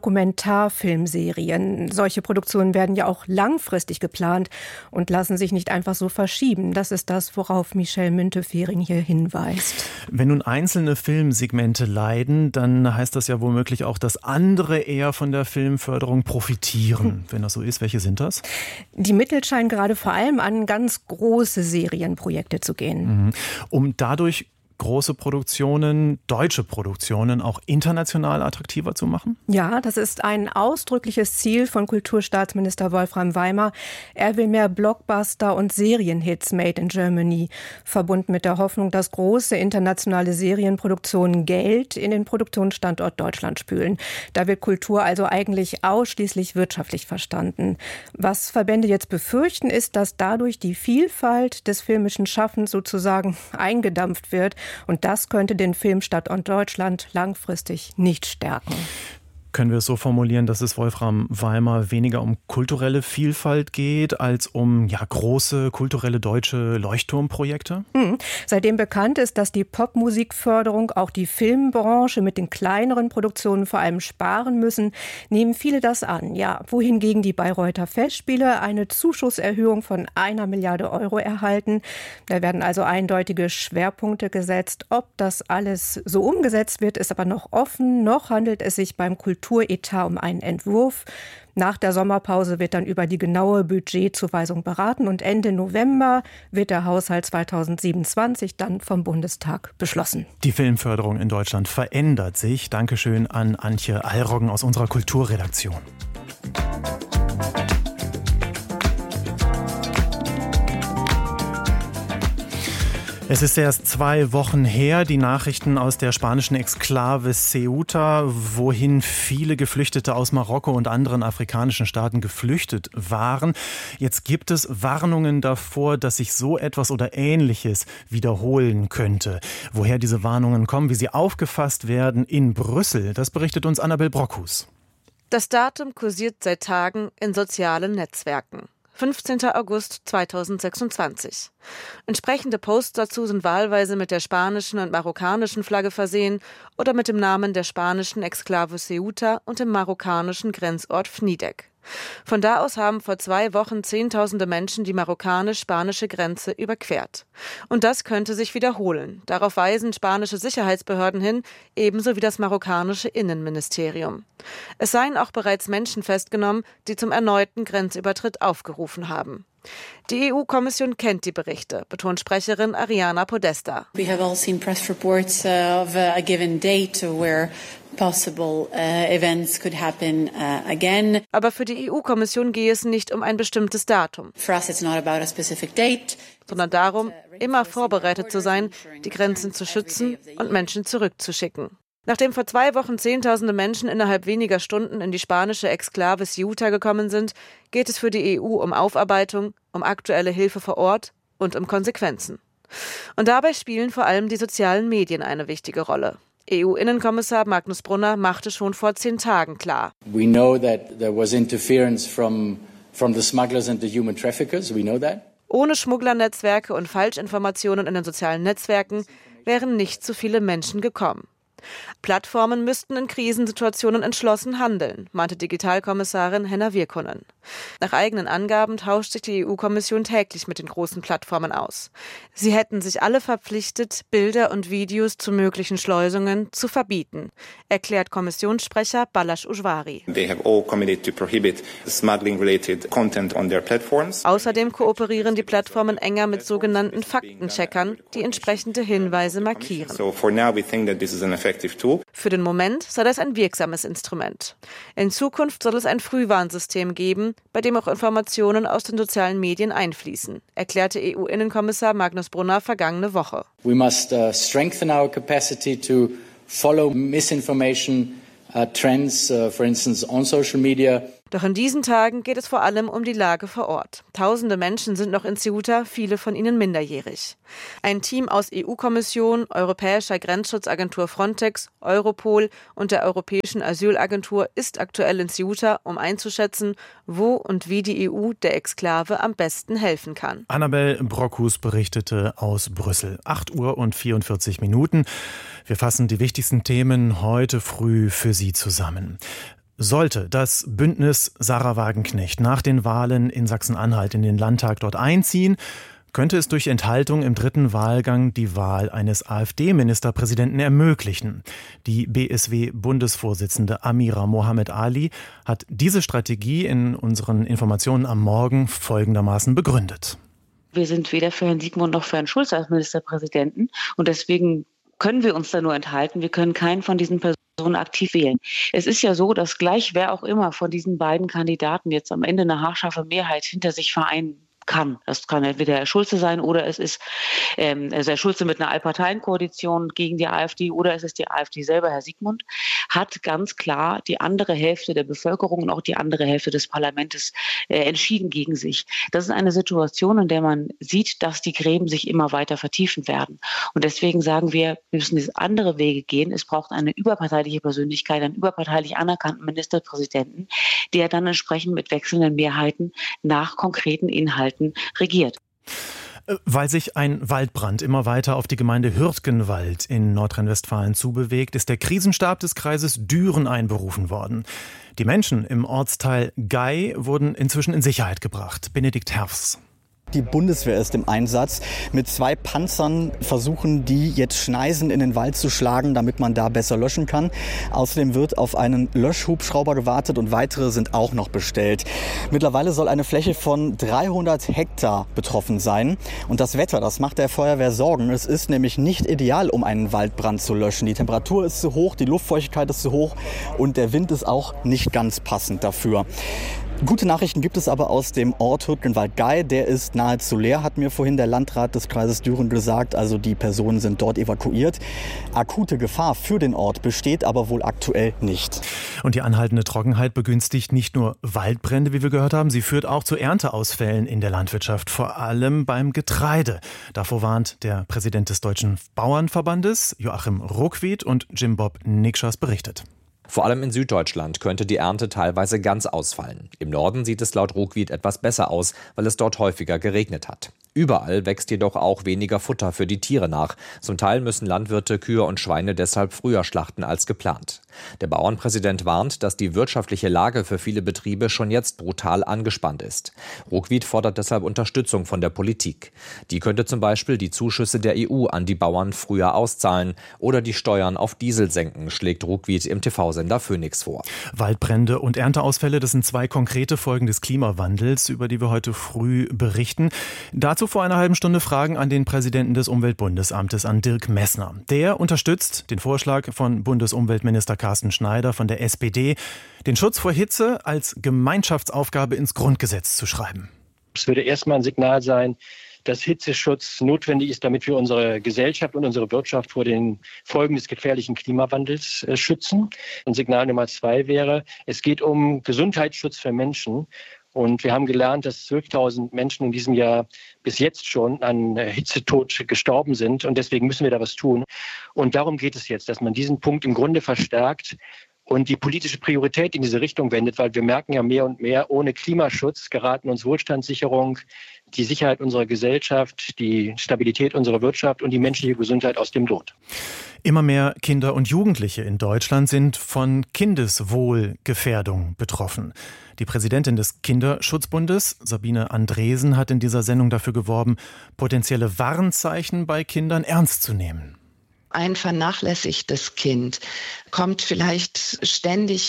Speaker 14: Dokumentarfilmserien. Solche Produktionen werden ja auch langfristig geplant und lassen sich nicht einfach so verschieben. Das ist das, worauf Michelle Müntefering hier hinweist.
Speaker 1: Wenn nun einzelne Filmsegmente leiden, dann heißt das ja womöglich auch, dass andere eher von der Filmförderung profitieren. Wenn das so ist, welche sind das?
Speaker 14: Die Mittel scheinen gerade vor allem an ganz große Serienprojekte zu gehen.
Speaker 1: Um dadurch große Produktionen, deutsche Produktionen auch international attraktiver zu machen?
Speaker 14: Ja, das ist ein ausdrückliches Ziel von Kulturstaatsminister Wolfram Weimer. Er will mehr Blockbuster und Serienhits made in Germany, verbunden mit der Hoffnung, dass große internationale Serienproduktionen Geld in den Produktionsstandort Deutschland spülen. Da wird Kultur also eigentlich ausschließlich wirtschaftlich verstanden. Was Verbände jetzt befürchten, ist, dass dadurch die Vielfalt des filmischen Schaffens sozusagen eingedampft wird. Und das könnte den Filmstandort Deutschland langfristig nicht stärken.
Speaker 1: Können wir es so formulieren, dass es Wolfram Weimer weniger um kulturelle Vielfalt geht, als um große kulturelle deutsche Leuchtturmprojekte?
Speaker 14: Seitdem bekannt ist, dass die Popmusikförderung auch die Filmbranche mit den kleineren Produktionen vor allem sparen müssen, nehmen viele das an. Ja, wohingegen die Bayreuther Festspiele eine Zuschusserhöhung von 1 Milliarde Euro erhalten. Da werden also eindeutige Schwerpunkte gesetzt. Ob das alles so umgesetzt wird, ist aber noch offen. Noch handelt es sich beim Kulturetat um einen Entwurf. Nach der Sommerpause wird dann über die genaue Budgetzuweisung beraten und Ende November wird der Haushalt 2027 dann vom Bundestag beschlossen.
Speaker 1: Die Filmförderung in Deutschland verändert sich. Dankeschön an Antje Allroggen aus unserer Kulturredaktion. Es ist erst 2 Wochen her, die Nachrichten aus der spanischen Exklave Ceuta, wohin viele Geflüchtete aus Marokko und anderen afrikanischen Staaten geflüchtet waren. Jetzt gibt es Warnungen davor, dass sich so etwas oder Ähnliches wiederholen könnte. Woher diese Warnungen kommen, wie sie aufgefasst werden in Brüssel, das berichtet uns Annabel Brockhus.
Speaker 16: Das Datum kursiert seit Tagen in sozialen Netzwerken. 15. August 2026. Entsprechende Posts dazu sind wahlweise mit der spanischen und marokkanischen Flagge versehen oder mit dem Namen der spanischen Exklave Ceuta und dem marokkanischen Grenzort Fnidek. Von da aus haben vor 2 Wochen Zehntausende Menschen die marokkanisch-spanische Grenze überquert. Und das könnte sich wiederholen. Darauf weisen spanische Sicherheitsbehörden hin, ebenso wie das marokkanische Innenministerium. Es seien auch bereits Menschen festgenommen, die zum erneuten Grenzübertritt aufgerufen haben. Die EU-Kommission kennt die Berichte, betont Sprecherin Ariana Podesta.
Speaker 17: We have all seen press reports of a given date where possible events could happen again.
Speaker 16: Aber für die EU-Kommission gehe es nicht um ein bestimmtes Datum.
Speaker 17: For us it's not about a specific date,
Speaker 16: sondern darum, immer vorbereitet zu sein, die Grenzen zu schützen und Menschen zurückzuschicken. Nachdem vor 2 Wochen Zehntausende Menschen innerhalb weniger Stunden in die spanische Exklave Ceuta gekommen sind, geht es für die EU um Aufarbeitung, um aktuelle Hilfe vor Ort und um Konsequenzen. Und dabei spielen vor allem die sozialen Medien eine wichtige Rolle. EU-Innenkommissar Magnus Brunner machte schon vor 10 Tagen klar.
Speaker 18: We know that there was interference from the smugglers and the human traffickers. We know that.
Speaker 16: Ohne Schmugglernetzwerke und Falschinformationen in den sozialen Netzwerken wären nicht so viele Menschen gekommen. Plattformen müssten in Krisensituationen entschlossen handeln, meinte Digitalkommissarin Henna Virkkunen. Nach eigenen Angaben tauscht sich die EU-Kommission täglich mit den großen Plattformen aus. Sie hätten sich alle verpflichtet, Bilder und Videos zu möglichen Schleusungen zu verbieten, erklärt Kommissionssprecher Balázs Ujvari.
Speaker 19: They have all committed to prohibit smuggling-related content on their platforms.
Speaker 16: Außerdem kooperieren die Plattformen enger mit sogenannten Faktencheckern, die entsprechende Hinweise markieren.
Speaker 19: So for now we think that this is an effective effective tool.
Speaker 16: Für den Moment sei das ein wirksames Instrument. In Zukunft soll es ein Frühwarnsystem geben, bei dem auch Informationen aus den sozialen Medien einfließen, erklärte EU-Innenkommissar Magnus Brunner vergangene Woche.
Speaker 18: We must strengthen our capacity to follow misinformation trends, for instance on social media.
Speaker 16: Doch in diesen Tagen geht es vor allem um die Lage vor Ort. Tausende Menschen sind noch in Ceuta, viele von ihnen minderjährig. Ein Team aus EU-Kommission, Europäischer Grenzschutzagentur Frontex, Europol und der Europäischen Asylagentur ist aktuell in Ceuta, um einzuschätzen, wo und wie die EU der Exklave am besten helfen kann.
Speaker 1: Annabel Brockhus berichtete aus Brüssel. 8:44 Uhr. Wir fassen die wichtigsten Themen heute früh für Sie zusammen. Sollte das Bündnis Sahra Wagenknecht nach den Wahlen in Sachsen-Anhalt in den Landtag dort einziehen, könnte es durch Enthaltung im dritten Wahlgang die Wahl eines AfD-Ministerpräsidenten ermöglichen. Die BSW-Bundesvorsitzende Amira Mohamed Ali hat diese Strategie in unseren Informationen am Morgen folgendermaßen begründet.
Speaker 20: Wir sind weder für Herrn Sigmund noch für Herrn Schulz als Ministerpräsidenten und deswegen können wir uns da nur enthalten. Wir können keinen von diesen Personen aktiv wählen. Es ist ja so, dass gleich wer auch immer von diesen beiden Kandidaten jetzt am Ende eine haarscharfe Mehrheit hinter sich vereinen kann. Das kann entweder Herr Schulze sein oder es ist Herr Schulze mit einer Allparteienkoalition gegen die AfD oder es ist die AfD selber. Herr Sigmund hat ganz klar die andere Hälfte der Bevölkerung und auch die andere Hälfte des Parlaments entschieden gegen sich. Das ist eine Situation, in der man sieht, dass die Gräben sich immer weiter vertiefen werden. Und deswegen sagen wir müssen diese andere Wege gehen. Es braucht eine überparteiliche Persönlichkeit, einen überparteilich anerkannten Ministerpräsidenten, der dann entsprechend mit wechselnden Mehrheiten nach konkreten Inhalten regiert.
Speaker 1: Weil sich ein Waldbrand immer weiter auf die Gemeinde Hürtgenwald in Nordrhein-Westfalen zubewegt, ist der Krisenstab des Kreises Düren einberufen worden. Die Menschen im Ortsteil Gei wurden inzwischen in Sicherheit gebracht. Benedikt Herfs.
Speaker 21: Die Bundeswehr ist im Einsatz. Mit 2 Panzern versuchen die jetzt Schneisen in den Wald zu schlagen, damit man da besser löschen kann. Außerdem wird auf einen Löschhubschrauber gewartet und weitere sind auch noch bestellt. Mittlerweile soll eine Fläche von 300 Hektar betroffen sein. Und das Wetter, das macht der Feuerwehr Sorgen. Es ist nämlich nicht ideal, um einen Waldbrand zu löschen. Die Temperatur ist zu hoch, die Luftfeuchtigkeit ist zu hoch und der Wind ist auch nicht ganz passend dafür. Gute Nachrichten gibt es aber aus dem Ort Hürtgenwald-Gei. Der ist nahezu leer, hat mir vorhin der Landrat des Kreises Düren gesagt. Also die Personen sind dort evakuiert. Akute Gefahr für den Ort besteht aber wohl aktuell nicht.
Speaker 1: Und die anhaltende Trockenheit begünstigt nicht nur Waldbrände, wie wir gehört haben. Sie führt auch zu Ernteausfällen in der Landwirtschaft, vor allem beim Getreide. Davor warnt der Präsident des Deutschen Bauernverbandes, Joachim Ruckwied, und Jim Bob Nikschas berichtet.
Speaker 22: Vor allem in Süddeutschland könnte die Ernte teilweise ganz ausfallen. Im Norden sieht es laut Ruckwied etwas besser aus, weil es dort häufiger geregnet hat. Überall wächst jedoch auch weniger Futter für die Tiere nach. Zum Teil müssen Landwirte Kühe und Schweine deshalb früher schlachten als geplant. Der Bauernpräsident warnt, dass die wirtschaftliche Lage für viele Betriebe schon jetzt brutal angespannt ist. Ruckwied fordert deshalb Unterstützung von der Politik. Die könnte zum Beispiel die Zuschüsse der EU an die Bauern früher auszahlen oder die Steuern auf Diesel senken, schlägt Ruckwied im TV-Sender Phoenix vor.
Speaker 1: Waldbrände und Ernteausfälle, das sind 2 konkrete Folgen des Klimawandels, über die wir heute früh berichten. Dazu vor einer halben Stunde Fragen an den Präsidenten des Umweltbundesamtes, an Dirk Messner. Der unterstützt den Vorschlag von Bundesumweltminister Carsten Schneider von der SPD, den Schutz vor Hitze als Gemeinschaftsaufgabe ins Grundgesetz zu schreiben.
Speaker 6: Es würde erstmal ein Signal sein, dass Hitzeschutz notwendig ist, damit wir unsere Gesellschaft und unsere Wirtschaft vor den Folgen des gefährlichen Klimawandels schützen. Und Signal Nummer 2 wäre, es geht um Gesundheitsschutz für Menschen. Und wir haben gelernt, dass 12.000 Menschen in diesem Jahr bis jetzt schon an Hitzetod gestorben sind. Und deswegen müssen wir da was tun. Und darum geht es jetzt, dass man diesen Punkt im Grunde verstärkt und die politische Priorität in diese Richtung wendet, weil wir merken ja mehr und mehr, ohne Klimaschutz geraten uns Wohlstandssicherung, die Sicherheit unserer Gesellschaft, die Stabilität unserer Wirtschaft und die menschliche Gesundheit aus dem Lot.
Speaker 1: Immer mehr Kinder und Jugendliche in Deutschland sind von Kindeswohlgefährdung betroffen. Die Präsidentin des Kinderschutzbundes, Sabine Andresen, hat in dieser Sendung dafür geworben, potenzielle Warnzeichen bei Kindern ernst zu nehmen.
Speaker 23: Ein vernachlässigtes Kind kommt vielleicht ständig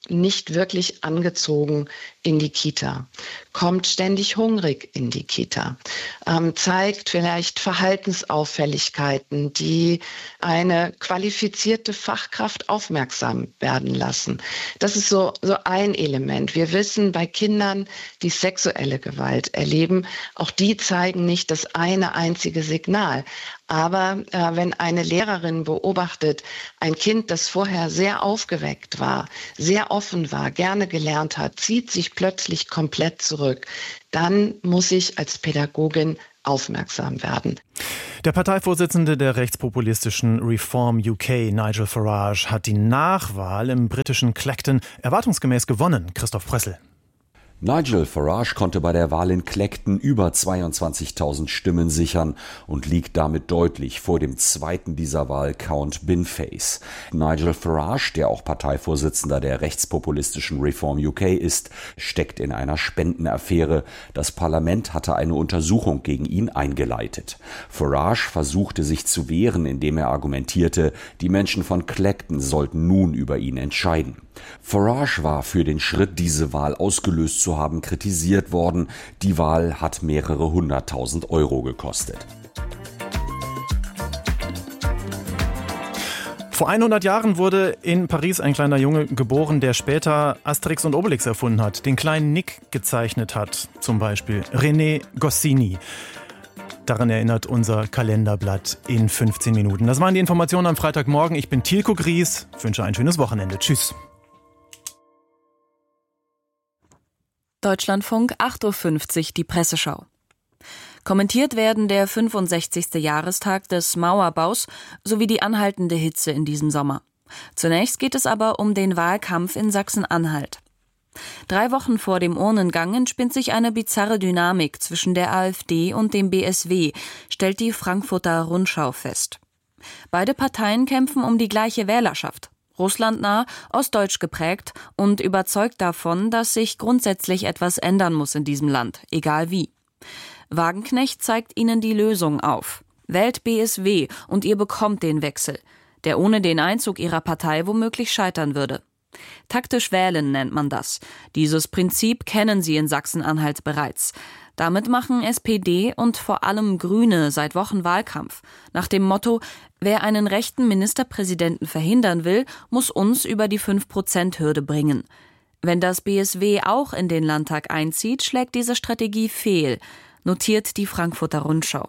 Speaker 3: nicht wirklich angezogen in die Kita, kommt ständig hungrig in die Kita, zeigt vielleicht Verhaltensauffälligkeiten, die eine qualifizierte Fachkraft aufmerksam werden lassen. Das ist so ein Element. Wir wissen, bei Kindern, die sexuelle Gewalt erleben, auch die zeigen nicht das eine einzige Signal. Aber wenn eine Lehrerin beobachtet, ein Kind, das vorher sehr aufgeweckt war, sehr offen war, gerne gelernt hat, zieht sich plötzlich komplett zurück, dann muss ich als Pädagogin aufmerksam werden.
Speaker 1: Der Parteivorsitzende der rechtspopulistischen Reform UK, Nigel Farage, hat die Nachwahl im britischen Clacton erwartungsgemäß gewonnen. Christoph Pressel.
Speaker 4: Nigel Farage konnte bei der Wahl in Clacton über 22.000 Stimmen sichern und liegt damit deutlich vor dem zweiten dieser Wahl, Count Binface. Nigel Farage, der auch Parteivorsitzender der rechtspopulistischen Reform UK ist, steckt in einer Spendenaffäre. Das Parlament hatte eine Untersuchung gegen ihn eingeleitet. Farage versuchte sich zu wehren, indem er argumentierte, die Menschen von Clacton sollten nun über ihn entscheiden. Farage war für den Schritt, diese Wahl ausgelöst zu haben, kritisiert worden. Die Wahl hat mehrere 100.000 € gekostet.
Speaker 1: Vor 100 Jahren wurde in Paris ein kleiner Junge geboren, der später Asterix und Obelix erfunden hat, den kleinen Nick gezeichnet hat, zum Beispiel René Goscinny. Daran erinnert unser Kalenderblatt in 15 Minuten. Das waren die Informationen am Freitagmorgen. Ich bin Thielko Gries, wünsche ein schönes Wochenende. Tschüss.
Speaker 23: Deutschlandfunk, 8.50 Uhr, die Presseschau. Kommentiert werden der 65. Jahrestag des Mauerbaus sowie die anhaltende Hitze in diesem Sommer. Zunächst geht es aber um den Wahlkampf in Sachsen-Anhalt. 3 Wochen vor dem Urnengang entspinnt sich eine bizarre Dynamik zwischen der AfD und dem BSW, stellt die Frankfurter Rundschau fest. Beide Parteien kämpfen um die gleiche Wählerschaft. Russlandnah, ostdeutsch geprägt und überzeugt davon, dass sich grundsätzlich etwas ändern muss in diesem Land, egal wie. Wagenknecht zeigt ihnen die Lösung auf. Wählt BSW und ihr bekommt den Wechsel, der ohne den Einzug ihrer Partei womöglich scheitern würde. Taktisch wählen nennt man das. Dieses Prinzip kennen sie in Sachsen-Anhalt bereits. Damit machen SPD und vor allem Grüne seit Wochen Wahlkampf. Nach dem Motto, wer einen rechten Ministerpräsidenten verhindern will, muss uns über die 5%-Hürde bringen. Wenn das BSW auch in den Landtag einzieht, schlägt diese Strategie fehl, notiert die Frankfurter Rundschau.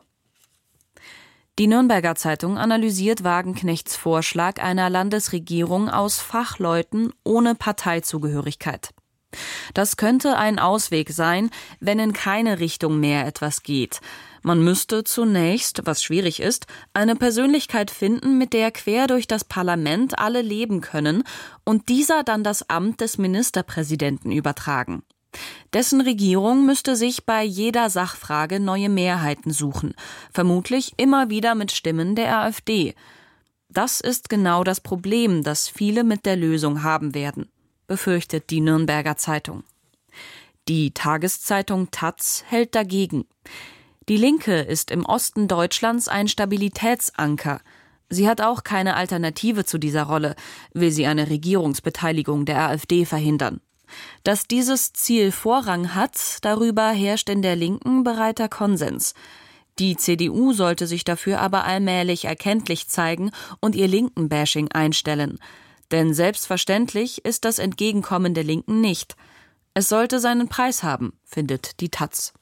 Speaker 23: Die Nürnberger Zeitung analysiert Wagenknechts Vorschlag einer Landesregierung aus Fachleuten ohne Parteizugehörigkeit. Das könnte ein Ausweg sein, wenn in keine Richtung mehr etwas geht. Man müsste zunächst, was schwierig ist, eine Persönlichkeit finden, mit der quer durch das Parlament alle leben können und dieser dann das Amt des Ministerpräsidenten übertragen. Dessen Regierung müsste sich bei jeder Sachfrage neue Mehrheiten suchen, vermutlich immer wieder mit Stimmen der AfD. Das ist genau das Problem, das viele mit der Lösung haben werden, befürchtet die Nürnberger Zeitung. Die Tageszeitung taz hält dagegen. Die Linke ist im Osten Deutschlands ein Stabilitätsanker. Sie hat auch keine Alternative zu dieser Rolle, will sie eine Regierungsbeteiligung der AfD verhindern. Dass dieses Ziel Vorrang hat, darüber herrscht in der Linken breiter Konsens. Die CDU sollte sich dafür aber allmählich erkenntlich zeigen und ihr Linken-Bashing einstellen. Denn selbstverständlich ist das Entgegenkommen der Linken nicht. Es sollte seinen Preis haben, findet die taz.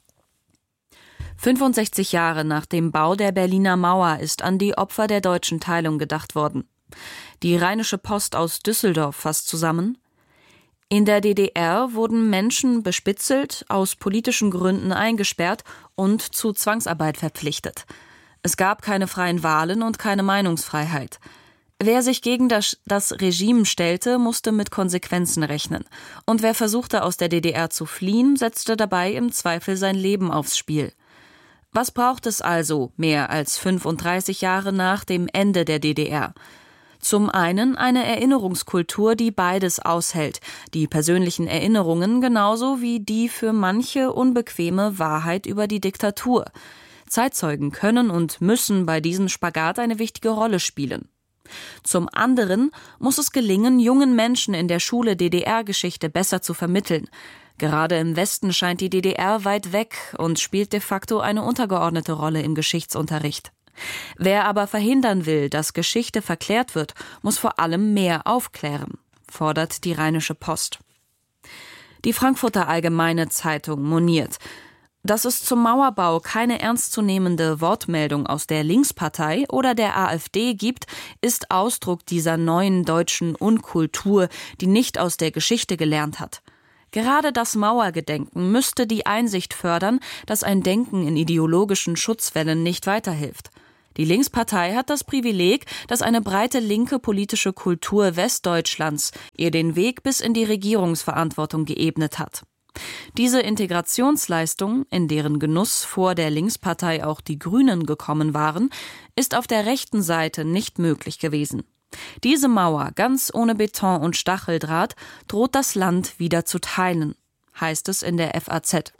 Speaker 23: 65 Jahre nach dem Bau der Berliner Mauer ist an die Opfer der deutschen Teilung gedacht worden. Die Rheinische Post aus Düsseldorf fasst zusammen: In der DDR wurden Menschen bespitzelt, aus politischen Gründen eingesperrt und zu Zwangsarbeit verpflichtet. Es gab keine freien Wahlen und keine Meinungsfreiheit. Wer sich gegen das Regime stellte, musste mit Konsequenzen rechnen. Und wer versuchte, aus der DDR zu fliehen, setzte dabei im Zweifel sein Leben aufs Spiel. Was braucht es also mehr als 35 Jahre nach dem Ende der DDR? Zum einen eine Erinnerungskultur, die beides aushält, die persönlichen Erinnerungen genauso wie die für manche unbequeme Wahrheit über die Diktatur. Zeitzeugen können und müssen bei diesem Spagat eine wichtige Rolle spielen. Zum anderen muss es gelingen, jungen Menschen in der Schule DDR-Geschichte besser zu vermitteln. Gerade im Westen scheint die DDR weit weg und spielt de facto eine untergeordnete Rolle im Geschichtsunterricht. Wer aber verhindern will, dass Geschichte verklärt wird, muss vor allem mehr aufklären, fordert die Rheinische Post. Die Frankfurter Allgemeine Zeitung moniert: Dass es zum Mauerbau keine ernstzunehmende Wortmeldung aus der Linkspartei oder der AfD gibt, ist Ausdruck dieser neuen deutschen Unkultur, die nicht aus der Geschichte gelernt hat. Gerade das Mauergedenken müsste die Einsicht fördern, dass ein Denken in ideologischen Schutzwellen nicht weiterhilft. Die Linkspartei hat das Privileg, dass eine breite linke politische Kultur Westdeutschlands ihr den Weg bis in die Regierungsverantwortung geebnet hat. Diese Integrationsleistung, in deren Genuss vor der Linkspartei auch die Grünen gekommen waren, ist auf der rechten Seite nicht möglich gewesen. Diese Mauer, ganz ohne Beton und Stacheldraht, droht das Land wieder zu teilen, heißt es in der FAZ.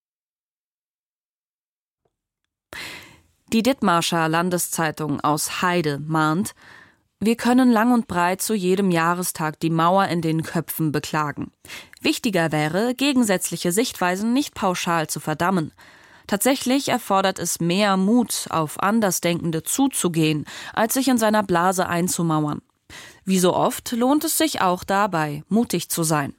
Speaker 23: Die Dithmarscher Landeszeitung aus Heide mahnt: Wir können lang und breit zu jedem Jahrestag die Mauer in den Köpfen beklagen. Wichtiger wäre, gegensätzliche Sichtweisen nicht pauschal zu verdammen. Tatsächlich erfordert es mehr Mut, auf Andersdenkende zuzugehen, als sich in seiner Blase einzumauern. Wie so oft lohnt es sich auch dabei, mutig zu sein.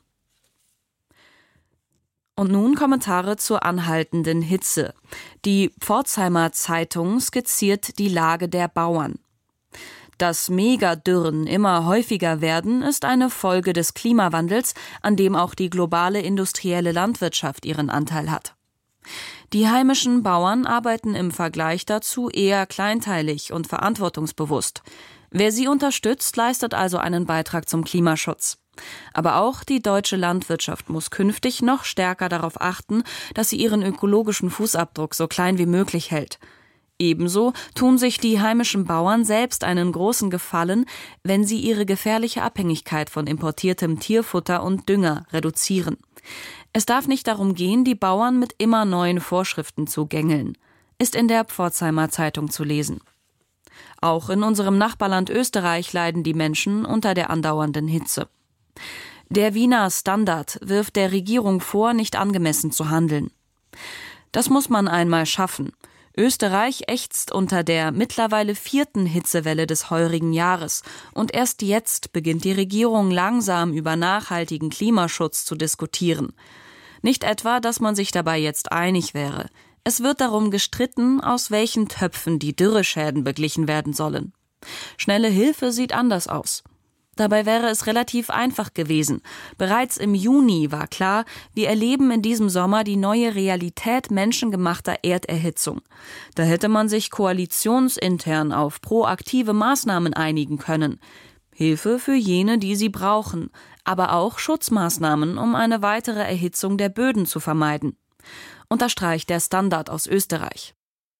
Speaker 23: Und nun Kommentare zur anhaltenden Hitze. Die Pforzheimer Zeitung skizziert die Lage der Bauern. Dass Megadürren immer häufiger werden, ist eine Folge des Klimawandels, an dem auch die globale industrielle Landwirtschaft ihren Anteil hat. Die heimischen Bauern arbeiten im Vergleich dazu eher kleinteilig und verantwortungsbewusst. Wer sie unterstützt, leistet also einen Beitrag zum Klimaschutz. Aber auch die deutsche Landwirtschaft muss künftig noch stärker darauf achten, dass sie ihren ökologischen Fußabdruck so klein wie möglich hält. Ebenso tun sich die heimischen Bauern selbst einen großen Gefallen, wenn sie ihre gefährliche Abhängigkeit von importiertem Tierfutter und Dünger reduzieren. Es darf nicht darum gehen, die Bauern mit immer neuen Vorschriften zu gängeln, ist in der Pforzheimer Zeitung zu lesen. Auch in unserem Nachbarland Österreich leiden die Menschen unter der andauernden Hitze. Der Wiener Standard wirft der Regierung vor, nicht angemessen zu handeln. Das muss man einmal schaffen. Österreich ächzt unter der mittlerweile 4. Hitzewelle des heurigen Jahres und erst jetzt beginnt die Regierung langsam über nachhaltigen Klimaschutz zu diskutieren. Nicht etwa, dass man sich dabei jetzt einig wäre. Es wird darum gestritten, aus welchen Töpfen die Dürreschäden beglichen werden sollen. Schnelle Hilfe sieht anders aus. Dabei wäre es relativ einfach gewesen. Bereits im Juni war klar, wir erleben in diesem Sommer die neue Realität menschengemachter Erderhitzung. Da hätte man sich koalitionsintern auf proaktive Maßnahmen einigen können. Hilfe für jene, die sie brauchen, aber auch Schutzmaßnahmen, um eine weitere Erhitzung der Böden zu vermeiden. Unterstreicht der Standard aus Österreich.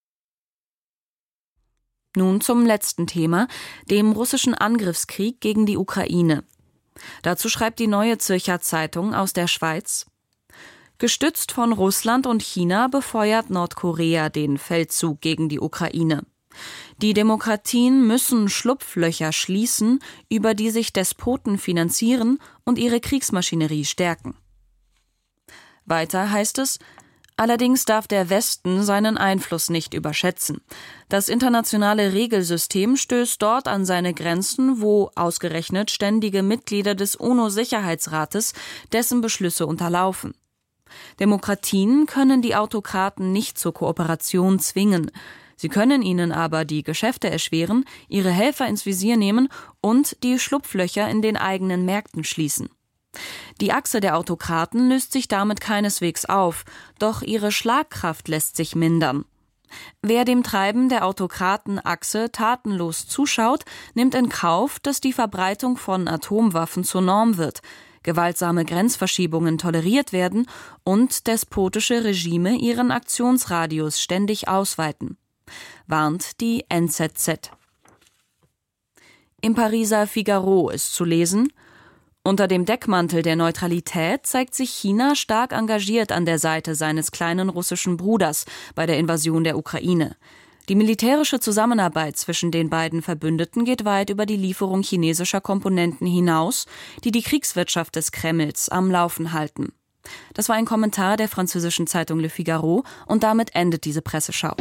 Speaker 23: Nun zum letzten Thema, dem russischen Angriffskrieg gegen die Ukraine. Dazu schreibt die Neue Zürcher Zeitung aus der Schweiz: Gestützt von Russland und China befeuert Nordkorea den Feldzug gegen die Ukraine. Die Demokratien müssen Schlupflöcher schließen, über die sich Despoten finanzieren und ihre Kriegsmaschinerie stärken. Weiter heißt es: Allerdings darf der Westen seinen Einfluss nicht überschätzen. Das internationale Regelsystem stößt dort an seine Grenzen, wo ausgerechnet ständige Mitglieder des UNO-Sicherheitsrates dessen Beschlüsse unterlaufen. Demokratien können die Autokraten nicht zur Kooperation zwingen. Sie können ihnen aber die Geschäfte erschweren, ihre Helfer ins Visier nehmen und die Schlupflöcher in den eigenen Märkten schließen. Die Achse der Autokraten löst sich damit keineswegs auf, doch ihre Schlagkraft lässt sich mindern. Wer dem Treiben der Autokratenachse tatenlos zuschaut, nimmt in Kauf, dass die Verbreitung von Atomwaffen zur Norm wird, gewaltsame Grenzverschiebungen toleriert werden und despotische Regime ihren Aktionsradius ständig ausweiten, warnt die NZZ. Im Pariser Figaro ist zu lesen: Unter dem Deckmantel der Neutralität zeigt sich China stark engagiert an der Seite seines kleinen russischen Bruders bei der Invasion der Ukraine. Die militärische Zusammenarbeit zwischen den beiden Verbündeten geht weit über die Lieferung chinesischer Komponenten hinaus, die die Kriegswirtschaft des Kremls am Laufen halten. Das war ein Kommentar der französischen Zeitung Le Figaro und damit endet diese Presseschau.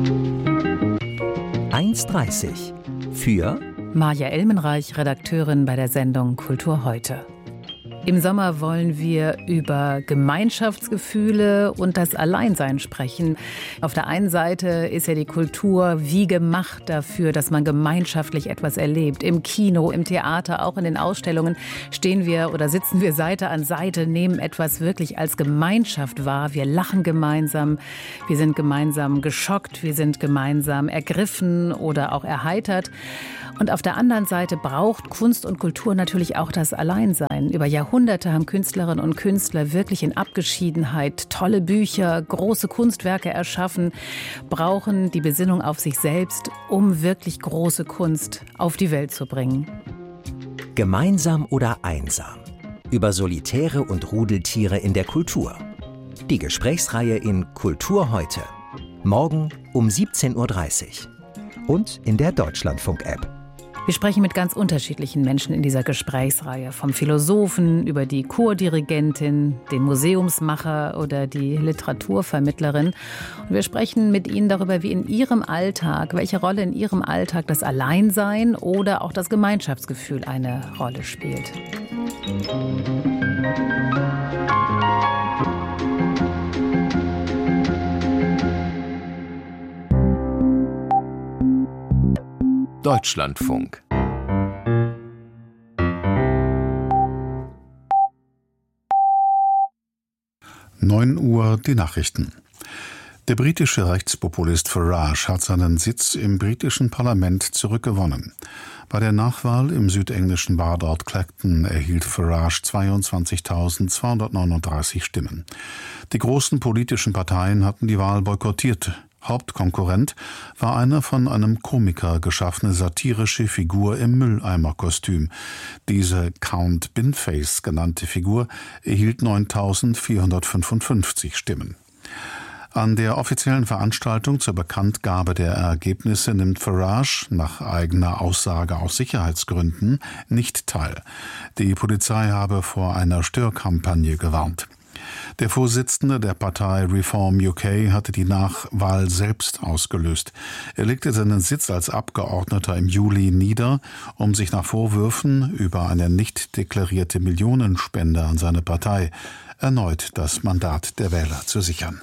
Speaker 2: 1,30 für
Speaker 5: Maja Elmenreich, Redakteurin bei der Sendung Kultur heute. Im Sommer wollen wir über Gemeinschaftsgefühle und das Alleinsein sprechen. Auf der einen Seite ist ja die Kultur wie gemacht dafür, dass man gemeinschaftlich etwas erlebt. Im Kino, im Theater, auch in den Ausstellungen stehen wir oder sitzen wir Seite an Seite, nehmen etwas wirklich als Gemeinschaft wahr. Wir lachen gemeinsam, wir sind gemeinsam geschockt, wir sind gemeinsam ergriffen oder auch erheitert. Und auf der anderen Seite braucht Kunst und Kultur natürlich auch das Alleinsein. Über Jahrhunderte haben Künstlerinnen und Künstler wirklich in Abgeschiedenheit tolle Bücher, große Kunstwerke erschaffen, brauchen die Besinnung auf sich selbst, um wirklich große Kunst auf die Welt zu bringen.
Speaker 2: Gemeinsam oder einsam? Über Solitäre und Rudeltiere in der Kultur. Die Gesprächsreihe in Kultur heute. Morgen um 17:30 Uhr. Und in der Deutschlandfunk-App.
Speaker 5: Wir sprechen mit ganz unterschiedlichen Menschen in dieser Gesprächsreihe. Vom Philosophen über die Chordirigentin, den Museumsmacher oder die Literaturvermittlerin. Und wir sprechen mit ihnen darüber, wie in ihrem Alltag, welche Rolle in ihrem Alltag das Alleinsein oder auch das Gemeinschaftsgefühl eine Rolle spielt.
Speaker 12: Deutschlandfunk.
Speaker 11: Uhr die Nachrichten. Der britische Rechtspopulist Farage hat seinen Sitz im britischen Parlament zurückgewonnen. Bei der Nachwahl im südenglischen Badeort Clacton erhielt Farage 22.239 Stimmen. Die großen politischen Parteien hatten die Wahl boykottiert. Hauptkonkurrent war eine von einem Komiker geschaffene satirische Figur im Mülleimerkostüm. Diese Count Binface genannte Figur erhielt 9.455 Stimmen. An der offiziellen Veranstaltung zur Bekanntgabe der Ergebnisse nimmt Farage nach eigener Aussage aus Sicherheitsgründen nicht teil. Die Polizei habe vor einer Störkampagne gewarnt. Der Vorsitzende der Partei Reform UK hatte die Nachwahl selbst ausgelöst. Er legte seinen Sitz als Abgeordneter im Juli nieder, um sich nach Vorwürfen über eine nicht deklarierte Millionenspende an seine Partei erneut das Mandat der Wähler zu sichern.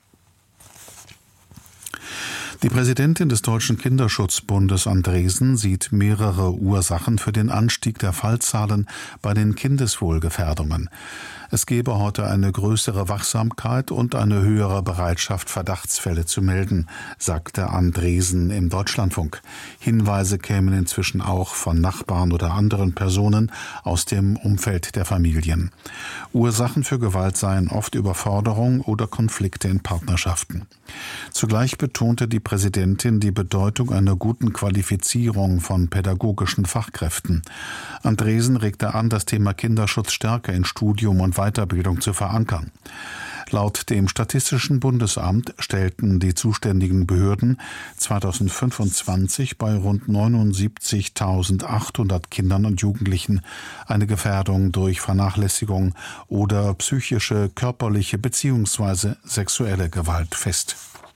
Speaker 11: Die Präsidentin des Deutschen Kinderschutzbundes Andresen sieht mehrere Ursachen für den Anstieg der Fallzahlen bei den Kindeswohlgefährdungen. Es gebe heute eine größere Wachsamkeit und eine höhere Bereitschaft, Verdachtsfälle zu melden, sagte Andresen im Deutschlandfunk. Hinweise kämen inzwischen auch von Nachbarn oder anderen Personen aus dem Umfeld der Familien. Ursachen für Gewalt seien oft Überforderung oder Konflikte in Partnerschaften. Zugleich betonte die Präsidentin die Bedeutung einer guten Qualifizierung von pädagogischen Fachkräften. Andresen regte an, das Thema Kinderschutz stärker in Studium und Weiterbildung zu verankern. Laut dem Statistischen Bundesamt stellten die zuständigen Behörden 2025 bei rund 79.800 Kindern und Jugendlichen eine Gefährdung durch Vernachlässigung oder psychische, körperliche bzw. sexuelle Gewalt fest.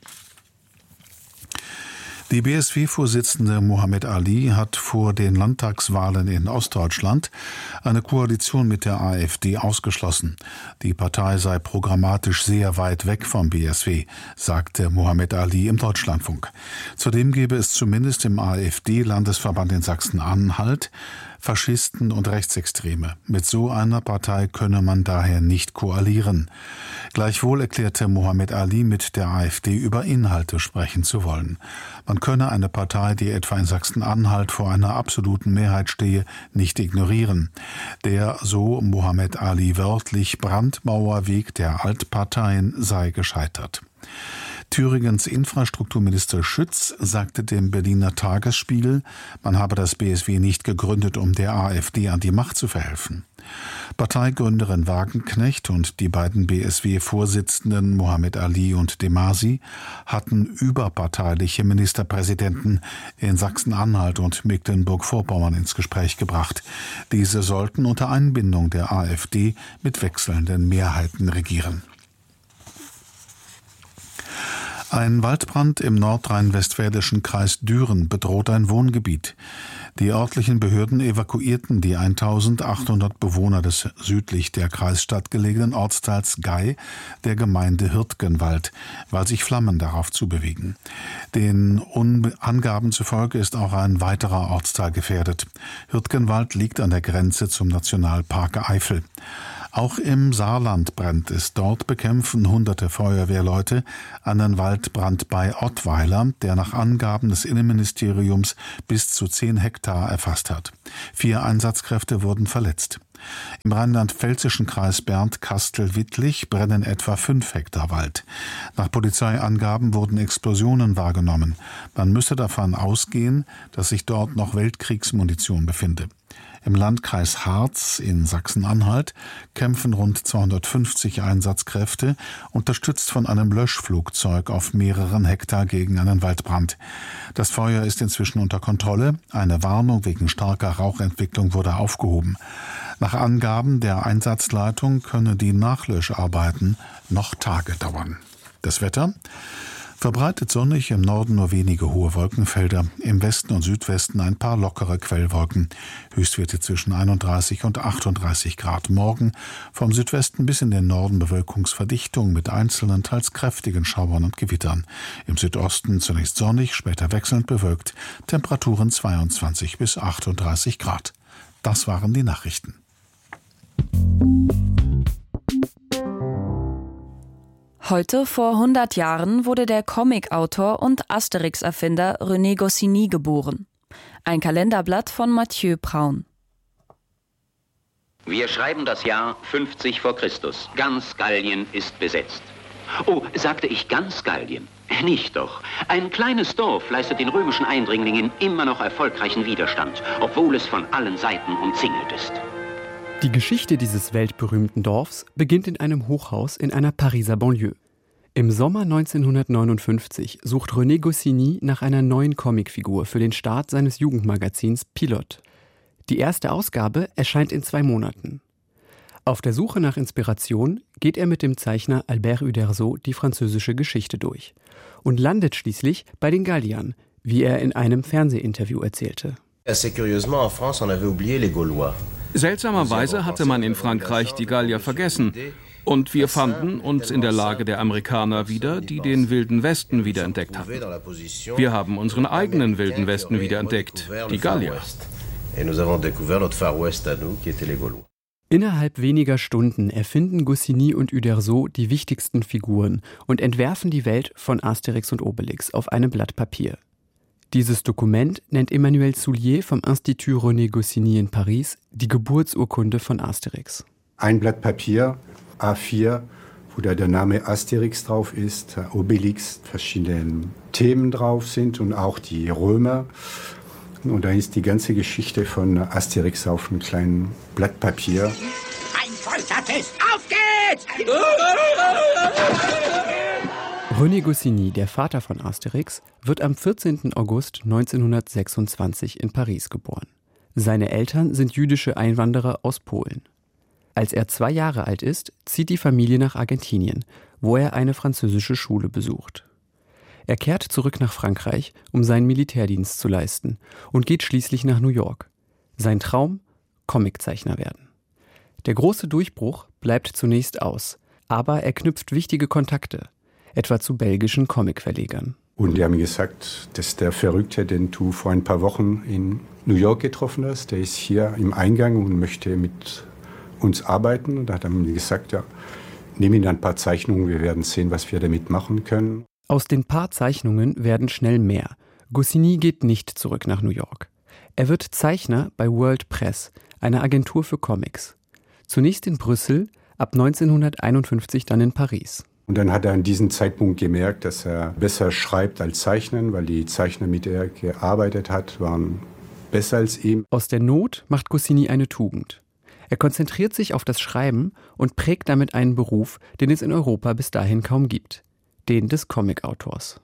Speaker 11: Die BSW-Vorsitzende Mohammed Ali hat vor den Landtagswahlen in Ostdeutschland eine Koalition mit der AfD ausgeschlossen. Die Partei sei programmatisch sehr weit weg vom BSW, sagte Mohammed Ali im Deutschlandfunk. Zudem gebe es zumindest im AfD-Landesverband in Sachsen-Anhalt Faschisten und Rechtsextreme. Mit so einer Partei könne man daher nicht koalieren. Gleichwohl erklärte Mohammed Ali, mit der AfD über Inhalte sprechen zu wollen. Man könne eine Partei, die etwa in Sachsen-Anhalt vor einer absoluten Mehrheit stehe, nicht ignorieren. Der, so Mohammed Ali wörtlich, Brandmauerweg der Altparteien sei gescheitert. Thüringens Infrastrukturminister Schütz sagte dem Berliner Tagesspiegel, man habe das BSW nicht gegründet, um der AfD an die Macht zu verhelfen. Parteigründerin Wagenknecht und die beiden BSW-Vorsitzenden Mohammed Ali und de Masi hatten überparteiliche Ministerpräsidenten in Sachsen-Anhalt und Mecklenburg-Vorpommern ins Gespräch gebracht. Diese sollten unter Einbindung der AfD mit wechselnden Mehrheiten regieren. Ein Waldbrand im nordrhein-westfälischen Kreis Düren bedroht ein Wohngebiet. Die örtlichen Behörden evakuierten die 1800 Bewohner des südlich der Kreisstadt gelegenen Ortsteils Gei der Gemeinde Hürtgenwald, weil sich Flammen darauf zubewegen. Den Angaben zufolge ist auch ein weiterer Ortsteil gefährdet. Hürtgenwald liegt an der Grenze zum Nationalpark Eifel. Auch im Saarland brennt es. Dort bekämpfen hunderte Feuerwehrleute einen Waldbrand bei Ottweiler, der nach Angaben des Innenministeriums bis zu 10 Hektar erfasst hat. 4 Einsatzkräfte wurden verletzt. Im rheinland-pfälzischen Kreis Bernd-Kastel-Wittlich brennen etwa 5 Hektar Wald. Nach Polizeiangaben wurden Explosionen wahrgenommen. Man müsse davon ausgehen, dass sich dort noch Weltkriegsmunition befinde. Im Landkreis Harz in Sachsen-Anhalt kämpfen rund 250 Einsatzkräfte, unterstützt von einem Löschflugzeug auf mehreren Hektar gegen einen Waldbrand. Das Feuer ist inzwischen unter Kontrolle. Eine Warnung wegen starker Rauchentwicklung wurde aufgehoben. Nach Angaben der Einsatzleitung könne die Nachlöscharbeiten noch Tage dauern. Das Wetter? Verbreitet sonnig, im Norden nur wenige hohe Wolkenfelder, im Westen und Südwesten ein paar lockere Quellwolken. Höchstwerte zwischen 31 und 38 Grad. Morgen vom Südwesten bis in den Norden Bewölkungsverdichtung mit einzelnen, teils kräftigen Schauern und Gewittern. Im Südosten zunächst sonnig, später wechselnd bewölkt. Temperaturen 22 bis 38 Grad. Das waren die Nachrichten.
Speaker 23: Heute vor 100 Jahren wurde der Comicautor und Asterix-Erfinder René Goscinny geboren. Ein Kalenderblatt von Mathieu Braun.
Speaker 8: Wir schreiben das Jahr 50 vor Christus. Ganz Gallien ist besetzt. Oh, sagte ich ganz Gallien? Nicht doch. Ein kleines Dorf leistet den römischen Eindringlingen immer noch erfolgreichen Widerstand, obwohl es von allen Seiten umzingelt ist.
Speaker 9: Die Geschichte dieses weltberühmten Dorfs beginnt in einem Hochhaus in einer Pariser Banlieue. Im Sommer 1959 sucht René Goscinny nach einer neuen Comicfigur für den Start seines Jugendmagazins Pilote. Die erste Ausgabe erscheint in 2 Monaten. Auf der Suche nach Inspiration geht er mit dem Zeichner Albert Uderzo die französische Geschichte durch und landet schließlich bei den Galliern, wie er in einem Fernsehinterview erzählte.
Speaker 10: Seltsamerweise hatte man in Frankreich die Gallier vergessen. Und wir fanden uns in der Lage der Amerikaner wieder, die den Wilden Westen wiederentdeckt hatten. Wir haben unseren eigenen Wilden Westen wiederentdeckt, die Gallier.
Speaker 9: Innerhalb weniger Stunden erfinden Goscinny und Uderzo die wichtigsten Figuren und entwerfen die Welt von Asterix und Obelix auf einem Blatt Papier. Dieses Dokument nennt Emmanuel Soulier vom Institut René Goscinny in Paris die Geburtsurkunde von Asterix.
Speaker 24: Ein Blatt Papier, A4, wo da der Name Asterix drauf ist, Obelix, verschiedene Themen drauf sind und auch die Römer. Und da ist die ganze Geschichte von Asterix auf einem kleinen Blatt Papier.
Speaker 25: Ein Foltertest, auf geht's!
Speaker 9: René Goscinny, der Vater von Asterix, wird am 14. August 1926 in Paris geboren. Seine Eltern sind jüdische Einwanderer aus Polen. Als er 2 Jahre alt ist, zieht die Familie nach Argentinien, wo er eine französische Schule besucht. Er kehrt zurück nach Frankreich, um seinen Militärdienst zu leisten und geht schließlich nach New York. Sein Traum? Comiczeichner werden. Der große Durchbruch bleibt zunächst aus, aber er knüpft wichtige Kontakte, etwa zu belgischen Comicverlegern.
Speaker 24: Und die haben mir gesagt, dass der Verrückte, den du vor ein paar Wochen in New York getroffen hast, der ist hier im Eingang und möchte mit uns arbeiten. Und da hat er mir gesagt, ja, nimm ihn ein paar Zeichnungen, wir werden sehen, was wir damit machen können.
Speaker 9: Aus den paar Zeichnungen werden schnell mehr. Goscinny geht nicht zurück nach New York. Er wird Zeichner bei World Press, einer Agentur für Comics. Zunächst in Brüssel, ab 1951 dann in Paris.
Speaker 24: Und dann hat er an diesem Zeitpunkt gemerkt, dass er besser schreibt als zeichnen, weil die Zeichner, mit denen er gearbeitet hat, waren besser als ihm.
Speaker 9: Aus der Not macht Goscinny eine Tugend. Er konzentriert sich auf das Schreiben und prägt damit einen Beruf, den es in Europa bis dahin kaum gibt: den des Comic-Autors.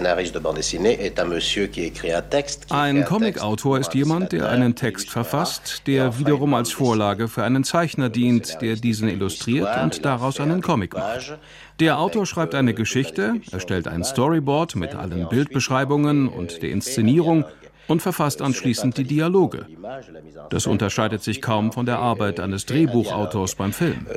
Speaker 10: Ein Comic-Autor ist jemand, der einen Text verfasst, der wiederum als Vorlage für einen Zeichner dient, der diesen illustriert und daraus einen Comic macht. Der Autor schreibt eine Geschichte, erstellt ein Storyboard mit allen Bildbeschreibungen und der Inszenierung und verfasst anschließend die Dialoge. Das unterscheidet sich kaum von der Arbeit eines Drehbuchautors beim Film.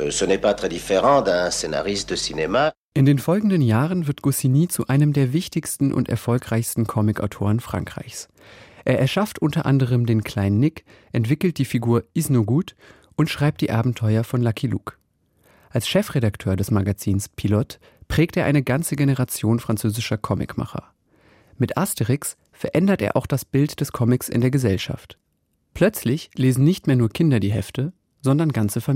Speaker 9: In den folgenden Jahren wird Goscinny zu einem der wichtigsten und erfolgreichsten Comicautoren Frankreichs. Er erschafft unter anderem den kleinen Nick, entwickelt die Figur Isnogoud und schreibt die Abenteuer von Lucky Luke. Als Chefredakteur des Magazins Pilote prägt er eine ganze Generation französischer Comicmacher. Mit Asterix verändert er auch das Bild des Comics in der Gesellschaft. Plötzlich lesen nicht mehr nur Kinder die Hefte, sondern ganze Familien.